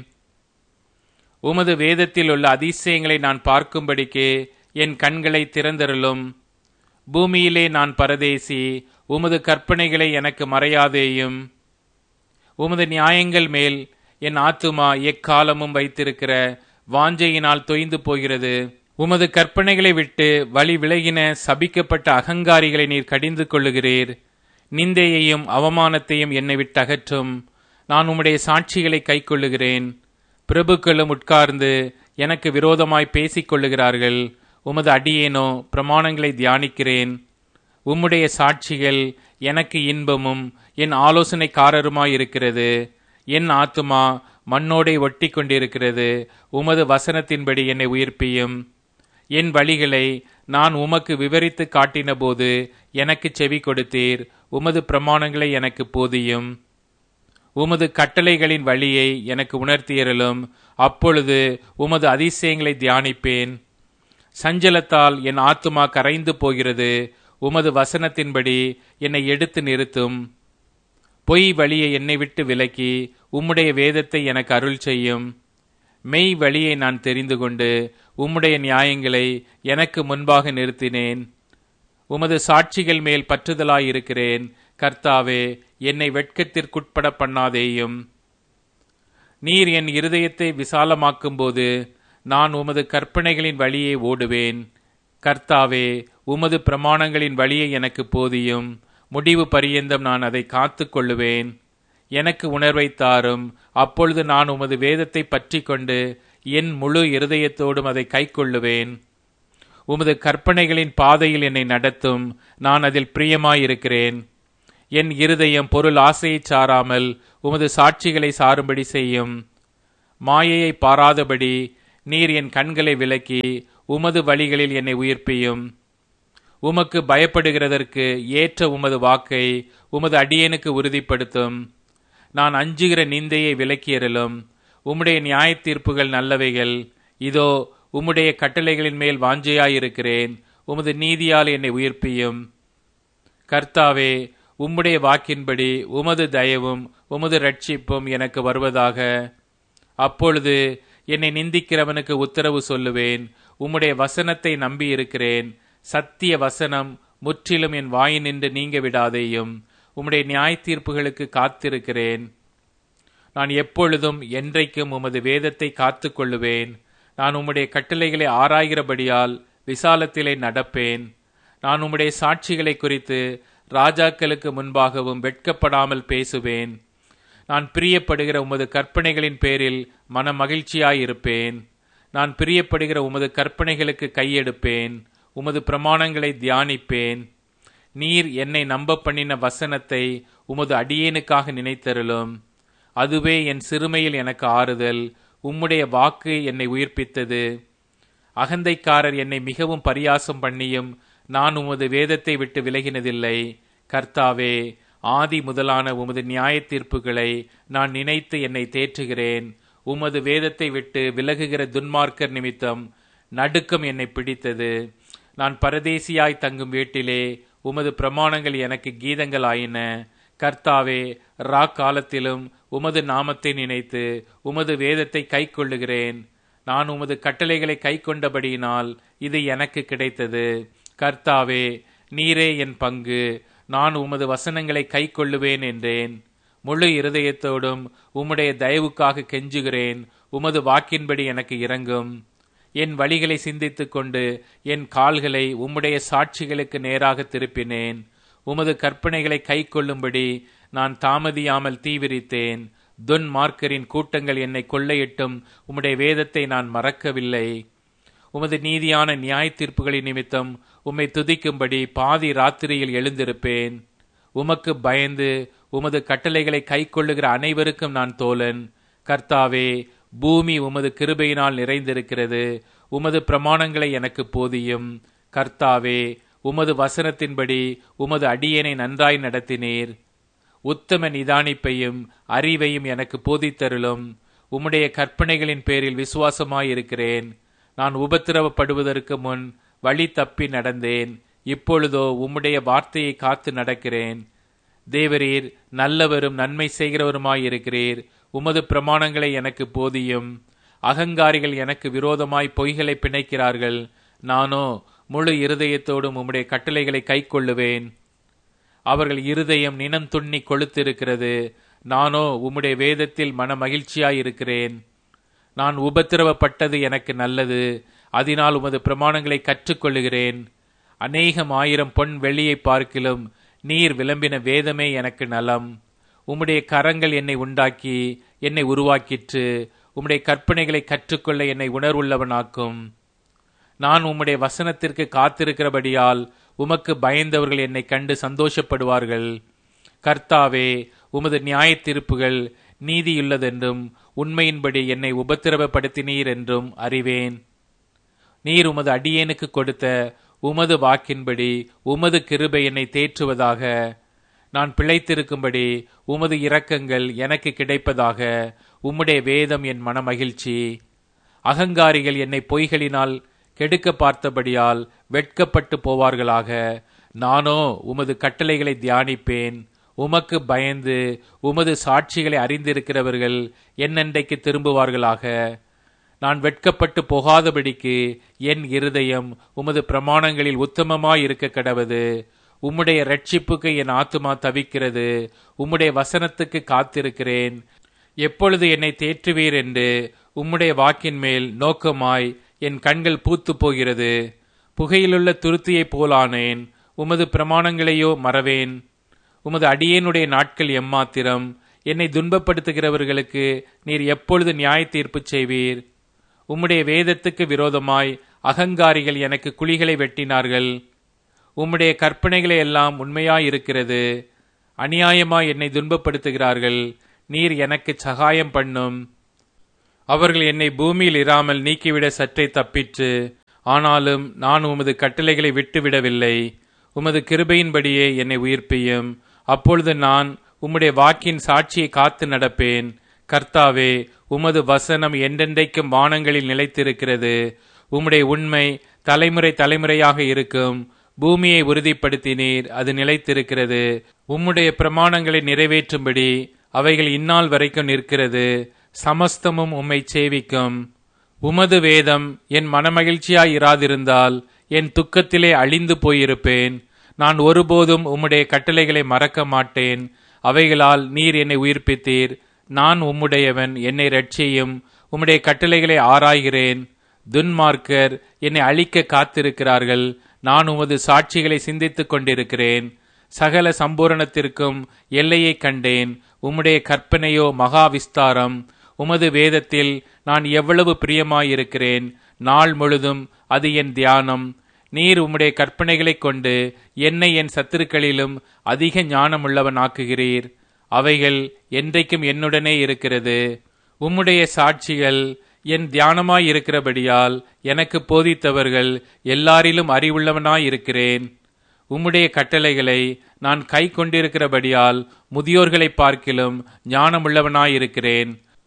உமது வேதத்தில் உள்ள அதிசயங்களை நான் பார்க்கும்படிக்கு என் கண்களை திறந்தருளும். பூமியிலே நான் பரதேசி, உமது கற்பனைகளை எனக்கு மறையாதேயும். உமது நியாயங்கள் மேல் என் ஆத்துமா எக்காலமும் வைத்திருக்கிற வாஞ்சையினால் தொய்ந்து போகிறது. உமது கற்பனைகளை விட்டு வழி விலகின சபிக்கப்பட்ட அகங்காரிகளை நீர் கடிந்து கொள்ளுகிறீர். நிந்தையையும் அவமானத்தையும் என்னை விட்டு அகற்றும். நான் உம்முடைய சாட்சிகளை கைக்கொள்ளுகிறேன். பிரபுக்களும் உட்கார்ந்து எனக்கு விரோதமாய் பேசிக் கொள்ளுகிறார்கள். உமது அடியேனோ பிரமாணங்களை தியானிக்கிறேன். உம்முடைய சாட்சிகள் எனக்கு இன்பமும் என் ஆலோசனைக்காரருமாயிருக்கிறது. என் ஆத்துமா மண்ணோடே ஒட்டி கொண்டிருக்கிறது. உமது வசனத்தின்படி என்னை உயிர்ப்பியும். என் வழிகளை நான் உமக்கு விவரித்து காட்டின போது எனக்கு செவி கொடுத்தீர். உமது பிரமாணங்களை எனக்கு போதியும். உமது கட்டளைகளின் வழியை எனக்கு உணர்த்தியறலும். அப்பொழுது உமது அதிசயங்களை தியானிப்பேன். சஞ்சலத்தால் என் ஆத்துமா கரைந்து போகிறது. உமது வசனத்தின்படி என்னை எடுத்து நிறுத்தும். பொய் வழியை என்னை விட்டு விலக்கி உம்முடைய வேதத்தை எனக்கு அருள் செய்யும். மெய் வழியை நான் தெரிந்து கொண்டு உம்முடைய நியாயங்களை எனக்கு முன்பாக நிறுத்தினேன். உமது சாட்சிகள் மேல் பற்றுதலாயிருக்கிறேன். கர்த்தாவே, என்னை வெட்கத்திற்குட்பட பண்ணாதேயும். நீர் என் இருதயத்தை விசாலமாக்கும் போது நான் உமது கற்பனைகளின் வழியே ஓடுவேன். கர்த்தாவே, உமது பிரமாணங்களின் வழியை எனக்கு போதியும். முடிவு பரியந்தம் நான் அதை காத்து கொள்ளுவேன். எனக்கு உணர்வை தாரும். அப்பொழுது நான் உமது வேதத்தை பற்றி கொண்டு என் முழு இருதயத்தோடும் அதை கைக்கொள்ளுவேன். உமது கற்பனைகளின் பாதையில் என்னை நடத்தும். நான் அதில் பிரியமாயிருக்கிறேன். என் இருதயம் பொருள் ஆசையை சாராமல் உமது சாட்சிகளை சாரும்படி செய்யும். மாயையை பாராதபடி நீர் என் கண்களை விலக்கி உமது வழிகளில் என்னை உயிர்ப்பியும். உமக்கு பயப்படுகிறதற்கு ஏற்ற உமது வாக்கை உமது அடியேனுக்கு உறுதிப்படுத்தும். நான் அஞ்சுகிற நிந்தையை விலக்கியறலும். உம்முடைய நியாய தீர்ப்புகள் நல்லவைகள். இதோ உம்முடைய கட்டளைகளின் மேல் வாஞ்சையாயிருக்கிறேன். உமது நீதியால் என்னை உயிர்ப்பியும். கர்த்தாவே, உம்முடைய வாக்கின்படி உமது தயவும் உமது இரட்சிப்பும் எனக்கு வருவதாக. அப்பொழுது என்னை நிந்திக்கிறவனுக்கு உத்தரவு சொல்லுவேன். உம்முடைய வசனத்தை நம்பி இருக்கிறேன். சத்திய வசனம் முற்றிலும் என் வாயினின்று நீங்க விடாதேயும். உம்முடைய நியாய தீர்ப்புகளுக்கு காத்திருக்கிறேன். நான் எப்பொழுதும் என்றைக்கும் உமது வேதத்தை காத்து கொள்ளுவேன். நான் உம்முடைய கட்டளைகளை ஆராய்கிறபடியால் விசாலத்திலே நடப்பேன். நான் உம்முடைய சாட்சிகளை குறித்து ராஜாக்களுக்கு முன்பாகவும் வெட்கப்படாமல் பேசுவேன். நான் பிரியப்படுகிற உமது கற்பனைகளின் பேரில் மன மகிழ்ச்சியாயிருப்பேன். நான் பிரியப்படுகிற உமது கற்பனைகளுக்கு கையெடுப்பேன். உமது பிரமாணங்களை தியானிப்பேன். நீர் என்னை நம்ப பண்ணின வசனத்தை உமது அடியேனுக்காக நினைத்தருளும். அதுவே என் சிறுமையில் எனக்கு ஆறுதல். உம்முடைய வாக்கு என்னை உயிர்ப்பித்தது. அகந்தைக்காரர் என்னை மிகவும் பரியாசம் பண்ணியும் நான் உமது வேதத்தை விட்டு விலகினதில்லை. கர்த்தாவே, ஆதி முதலான உமது நியாய தீர்ப்புகளை நான் நினைத்து என்னை தேற்றுகிறேன். உமது வேதத்தை விட்டு விலகுகிற துன்மார்க்கர் நிமித்தம் நடுக்கம் என்னை பிடித்தது. நான் பரதேசியாய் தங்கும் வீட்டிலே உமது பிரமாணங்கள் எனக்கு கீதங்கள் ஆயின. கர்த்தாவே, ரா காலத்திலும் உமது நாமத்தை நினைத்து உமது வேதத்தை கை கொள்ளுகிறேன். நான் உமது கட்டளைகளை கை கொண்டபடியினால் இது எனக்கு கிடைத்தது. கர்த்தாவே, நீரே என் பங்கு. நான் உமது வசனங்களை கை கொள்ளுவேன் என்றேன். முழு இருதயத்தோடும் உம்முடைய தயவுக்காக கெஞ்சுகிறேன். உமது வாக்கின்படி எனக்கு இரங்கும். என் வழிகளை சிந்தித்து கொண்டு என் கால்களை உம்முடைய சாட்சிகளுக்கு நேராக திருப்பினேன். உமது கற்பனைகளை கை கொள்ளும்படி நான் தாமதியாமல் தீவிரித்தேன். துன்மார்க்கரின் கூட்டங்கள் என்னை கொள்ளையிட்டும் உம்முடைய வேதத்தை நான் மறக்கவில்லை. உமது நீதியான நியாய தீர்ப்புகளின் நிமித்தம் உம்மை துதிக்கும்படி பாதி ராத்திரியில் எழுந்திருப்பேன். உமக்கு பயந்து உமது கட்டளைகளை கை கொள்ளுகிற அனைவருக்கும் நான் தோழன். கர்த்தாவே, பூமி உமது கிருபையினால் நிறைந்திருக்கிறது. உமது பிரமாணங்களை எனக்கு போதியும். கர்த்தாவே, உமது வசனத்தின்படி உமது அடியேனை நன்றாய் நடத்தினீர். உத்தம நிதானிப்பையும் அறிவையும் எனக்கு போதித்தருளும். உம்முடைய கற்பனைகளின் பேரில் விசுவாசமாயிருக்கிறேன். நான் உபத்திரவப்படுவதற்கு முன் வழி தப்பி நடந்தேன். இப்பொழுதோ உம்முடைய வார்த்தையை காத்து நடக்கிறேன். தேவரீர் நல்லவரும் நன்மை செய்கிறவருமாயிருக்கிறீர். உமது பிரமாணங்களை எனக்கு போதியும். அகங்காரிகள் எனக்கு விரோதமாய் பொய்களை பிணைக்கிறார்கள். நானோ முழு இருதயத்தோடும் உம்முடைய கட்டளைகளை கை கொள்ளுவேன். அவர்கள் இருதயம் நினம் துண்ணி கொளுத்திருக்கிறது. நானோ உம்முடைய வேதத்தில் மன மகிழ்ச்சியாயிருக்கிறேன். நான் உபத்திரவப்பட்டது எனக்கு நல்லது. அதனால் உமது பிரமாணங்களை கற்றுக்கொள்ளுகிறேன். அநேகம் ஆயிரம் பொன் வெள்ளியை பார்க்கிலும் நீர் விளம்பின வேதமே எனக்கு நலம். உம்முடைய கரங்கள் என்னை உண்டாக்கி என்னை உருவாக்கிற்று. உம்முடைய கற்பனைகளை கற்றுக்கொள்ள என்னை உணர்வுள்ளவனாக்கும். நான் உம்முடைய வசனத்திற்கு காத்திருக்கிறபடியால் உமக்கு பயந்தவர்கள் என்னை கண்டு சந்தோஷப்படுவார்கள். கர்த்தாவே, உமது நியாய தீர்ப்புகள் நீதியுள்ளதென்றும் உண்மையின்படி என்னை உபத்திரவப்படுத்தினீர் என்றும் அறிவேன். நீர் உமது அடியேனுக்கு கொடுத்த உமது வாக்கின்படி உமது கிருபை என்னை தேற்றுவதாக. நான் பிழைத்திருக்கும்படி உமது இரக்கங்கள் எனக்கு கிடைப்பதாக. உம்முடைய வேதம் என் மன மகிழ்ச்சி. அகங்காரிகள் என்னை பொய்களினால் கெடுக்க பார்த்தபடியால் வெட்கப்பட்டு போவார்களாக. நானோ உமது கட்டளைகளை தியானிப்பேன். உமக்கு பயந்து உமது சாட்சிகளை அறிந்திருக்கிறவர்கள் என்னென்றைக்கு திரும்புவார்களாக. நான் வெட்கப்பட்டு போகாதபடிக்கு என் இருதயம் உமது பிரமாணங்களில் உத்தமமாயிருக்க கடவது. உம்முடைய இரட்சிப்புக்கு என் ஆத்துமா தவிக்கிறது. உம்முடைய வசனத்துக்கு காத்திருக்கிறேன். எப்பொழுது என்னை தேற்றுவீர் என்று உம்முடைய வாக்கின் மேல் நோக்கமாய் என் கண்கள் பூத்து போகிறது. புகையிலுள்ள துருத்தியைப் போலானேன். உமது பிரமாணங்களையோ மறவேன். உமது அடியேனுடைய நாட்கள் எம்மாத்திரம். என்னை துன்பப்படுத்துகிறவர்களுக்கு நீர் எப்பொழுது நியாய தீர்ப்பு செய்வீர்? உம்முடைய வேதத்துக்கு விரோதமாய் அகங்காரிகள் எனக்கு குழிகளை வெட்டினார்கள். உம்முடைய கற்பனைகளை எல்லாம் உண்மையாயிருக்கிறது. அநியாயமாய் என்னை துன்பப்படுத்துகிறார்கள். நீர் எனக்கு சகாயம் பண்ணும். அவர்கள் என்னை பூமியில் இராமல் நீக்கிவிட சற்றே தப்பிற்று. ஆனாலும் நான் உமது கட்டளைகளை விட்டுவிடவில்லை. உமது கிருபையின்படியே என்னை உயிர்ப்பியும். அப்பொழுது நான் உம்முடைய வாக்கின் சாட்சியை காத்து நடப்பேன். கர்த்தாவே, உமது வசனம் என்றென்றைக்கும் வானங்களில் நிலைத்திருக்கிறது. உம்முடைய உண்மை தலைமுறை தலைமுறையாக இருக்கும். பூமியை உறுதிப்படுத்தினீர், அது நிலைத்திருக்கிறது. உம்முடைய பிரமாணங்களை நிறைவேற்றும்படி அவைகள் இந்நாள் வரைக்கும் நிற்கிறது. சமஸ்தமும் உம்மை சேவிக்கும். உமது வேதம் என் மனமகிழ்ச்சியாய் இராதிருந்தால் என் துக்கத்திலே அழிந்து போயிருப்பேன். நான் ஒருபோதும் உம்முடைய கட்டளைகளை மறக்க மாட்டேன். அவைகளால் நீர் என்னை உயிர்ப்பித்தீர். நான் உம்முடையவன், என்னை இரட்சியும். உம்முடைய கட்டளைகளை ஆராய்கிறேன். துன்மார்க்கர் என்னை அழிக்க காத்திருக்கிறார்கள். நான் உமது சாட்சிகளை சிந்தித்துக் கொண்டிருக்கிறேன். சகல சம்பூரணத்திற்கும் எல்லையை கண்டேன். உம்முடைய கற்பனையோ மகா விஸ்தாரம். உமது வேதத்தில் நான் எவ்வளவு பிரியமாயிருக்கிறேன். நாள் முழுதும் அது என் தியானம். நீர் உம்முடைய கற்பனைகளைக் கொண்டு என்னை என் சத்துருக்களிலும் அதிக ஞானமுள்ளவன் ஆக்குகிறீர். அவைகள் என்றைக்கும் என்னுடனே இருக்கிறது. உம்முடைய சாட்சிகள் என் தியானமாயிருக்கிறபடியால் எனக்கு போதித்தவர்கள் எல்லாரிலும் அறிவுள்ளவனாயிருக்கிறேன். உம்முடைய கட்டளைகளை நான் கை கொண்டிருக்கிறபடியால் முதியோர்களை பார்க்கிலும் ஞானமுள்ளவனாயிருக்கிறேன்.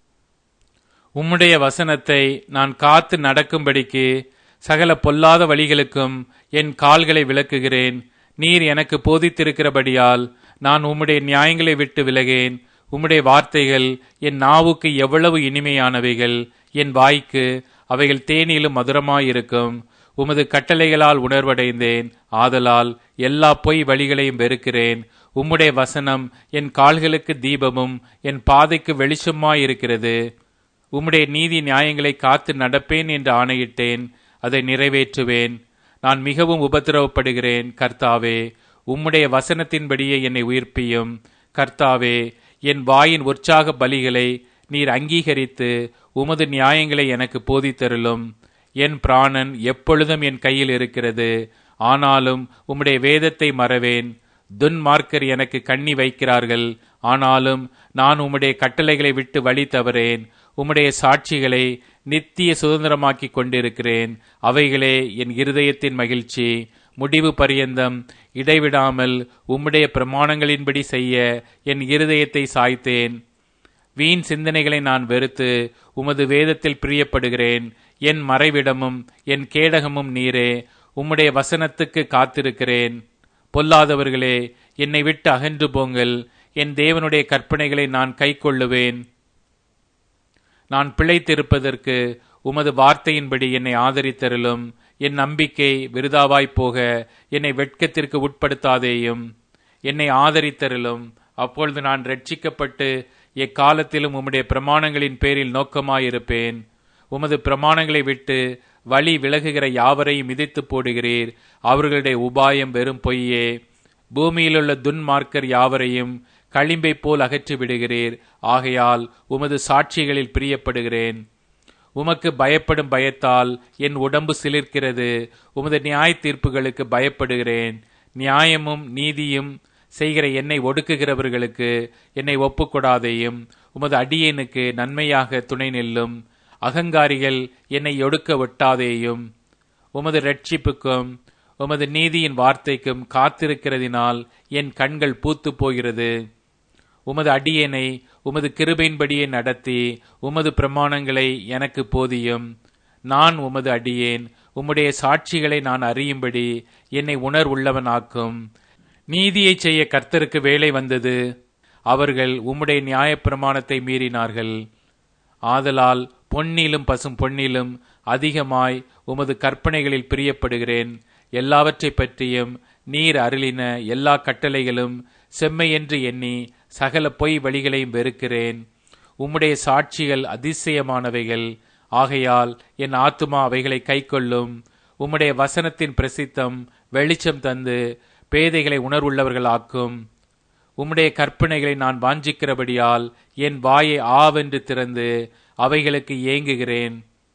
உம்முடைய வசனத்தை நான் காத்து நடக்கும்படிக்கு சகல பொல்லாத வழிகளுக்கும் என் கால்களை விலக்குகிறேன். நீர் எனக்கு போதித்திருக்கிறபடியால் நான் உம்முடைய நியாயங்களை விட்டு விலகேன். உம்முடைய வார்த்தைகள் என் நாவுக்கு எவ்வளவு இனிமையானவைகள். என் வாய்க்கு அவைகள் தேனிலும் மதுரமாயிருக்கும். உமது கட்டளைகளால் உணர்வடைந்தேன். ஆதலால் எல்லா பொய் வழிகளையும் வெறுக்கிறேன். உம்முடைய வசனம் என் கால்களுக்கு தீபமும் என் பாதைக்கு வெளிச்சமாயிருக்கிறது. உம்முடைய நீதி நியாயங்களை காத்து நடப்பேன் என்று ஆணையிட்டேன். அதை நிறைவேற்றுவேன். நான் மிகவும் உபத்திரவப்படுகிறேன். கர்த்தாவே, உம்முடைய வசனத்தின்படியே என்னை உயிர்ப்பியும். கர்த்தாவே, என் வாயின் உற்சாக பலிகளை நீர் அங்கீகரித்து உமது நியாயங்களை எனக்கு போதித்தருளும். என் பிராணன் எப்பொழுதும் என் கையில் இருக்கிறது. ஆனாலும் உம்முடைய வேதத்தை மறவேன். துன்மார்க்கர் எனக்கு கண்ணி வைக்கிறார்கள். ஆனாலும் நான் உம்முடைய கட்டளைகளை விட்டு வழி தவறேன். உம்முடைய சாட்சிகளை நித்திய சுதந்திரமாக்கி கொண்டிருக்கிறேன். அவைகளே என் இருதயத்தின் மகிழ்ச்சி. முடிவு பரியந்தம் இடைவிடாமல் உம்முடைய பிரமாணங்களின்படி செய்ய என் இருதயத்தை சாய்த்தேன். வீண் சிந்தனைகளை நான் வெறுத்து உமது வேதத்தில் பிரியப்படுகிறேன். என் மறைவிடமும் என் கேடகமும் நீரே. உம்முடைய வசனத்துக்கு காத்திருக்கிறேன். பொல்லாதவர்களே, என்னை விட்டு அகன்று போங்கள். என் தேவனுடைய கற்பனைகளை நான் கைக்கொள்ளுவேன். நான் பிழைத்திருப்பதற்கு உமது வார்த்தையின்படி என்னை ஆதரித்தருளும். என் நம்பிக்கை விருதாவாய்ப் போக என்னை வெட்கத்திற்கு உட்படுத்தாதேயும். என்னை ஆதரித்தருளும். அப்பொழுது நான் ரட்சிக்கப்பட்டு எக்காலத்திலும் உம்முடைய பிரமாணங்களின் பேரில் நோக்கமாயிருப்பேன். உமது பிரமாணங்களை விட்டு வழி விலகுகிற யாவரையும் மிதித்து போடுகிறீர். அவர்களுடைய உபாயம் வெறும் பொய்யே. பூமியிலுள்ள துன்மார்க்கர் யாவரையும் களிம்பை போல் அகற்றி விடுகிறீர். ஆகையால் உமது சாட்சிகளில் பிரியப்படுகிறேன். உமக்கு பயப்படும் பயத்தால் என் உடம்பு சிலிர்க்கிறது. உமது நியாய தீர்ப்புகளுக்கு பயப்படுகிறேன். நியாயமும் நீதியும் செய்கிற என்னை ஒடுக்குகிறவர்களுக்கு என்னை ஒப்புக்கொடாதேயும். உமது அடியேனுக்கு நன்மையாக துணை நில்லும். அகங்காரிகள் என்னை ஒடுக்க ஒட்டாதேயும். உமது இரட்சிப்புக்கும் உமது நீதியின் வார்த்தைக்கும் காத்திருக்கிறதினால் என் கண்கள் பூத்து போகிறது. உமது அடியேனை உமது கிருபையின்படியே நடத்தி உமது பிரமாணங்களை எனக்கு போதியும். நான் உமது அடியேன். உம்முடைய சாட்சிகளை நான் அறியும்படி என்னை உணர்வுள்ளவனாக்கும். நீதியை செய்ய கர்த்தருக்கு வேலை வந்தது. அவர்கள் உம்முடைய நியாயப்பிரமாணத்தை மீறினார்கள். ஆதலால் பொன்னிலும் பசும் பொன்னிலும் அதிகமாய் உமது கற்பனைகளில் பிரியப்படுகிறேன். எல்லாவற்றை பற்றியும் நீர் அருளின எல்லா கட்டளைகளும் செம்மையென்று எண்ணி சகல பொய் வழிகளையும் வெறுக்கிறேன். உம்முடைய சாட்சிகள் அதிசயமானவைகள். ஆகையால் என் ஆத்துமா அவைகளை கைக்கொள்ளும். உம்முடைய வசனத்தின் பிரசித்தம் வெளிச்சம் தந்து பேதைகளை உணர்வுள்ளவர்கள் ஆக்கும். உம்முடைய கற்பனைகளை நான் வாஞ்சிக்கிறபடியால் என் வாயை ஆவென்று திறந்து அவைகளுக்கு ஏங்குகிறேன்.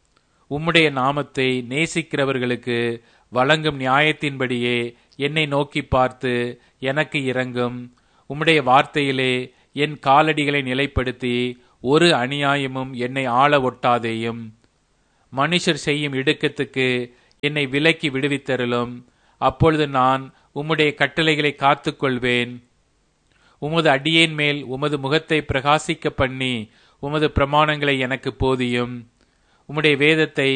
உம்முடைய நாமத்தை நேசிக்கிறவர்களுக்கு வழங்கும் நியாயத்தின்படியே என்னை நோக்கி பார்த்து எனக்கு இரங்கும். உம்முடைய வார்த்தையிலே என் காலடிகளை நிலைப்படுத்தி ஒரு அநியாயமும் என்னை ஆள ஒட்டாதேயும். மனுஷர் செய்யும் இடுக்கத்துக்கு என்னை விலக்கி விடுவித்தருளும். அப்பொழுது நான் உம்முடைய கட்டளைகளை காத்துக்கொள்வேன். உமது அடியேன் மேல் உமது முகத்தை பிரகாசிக்க பண்ணி உமது பிரமாணங்களை எனக்கு போதியும். உம்முடைய வேதத்தை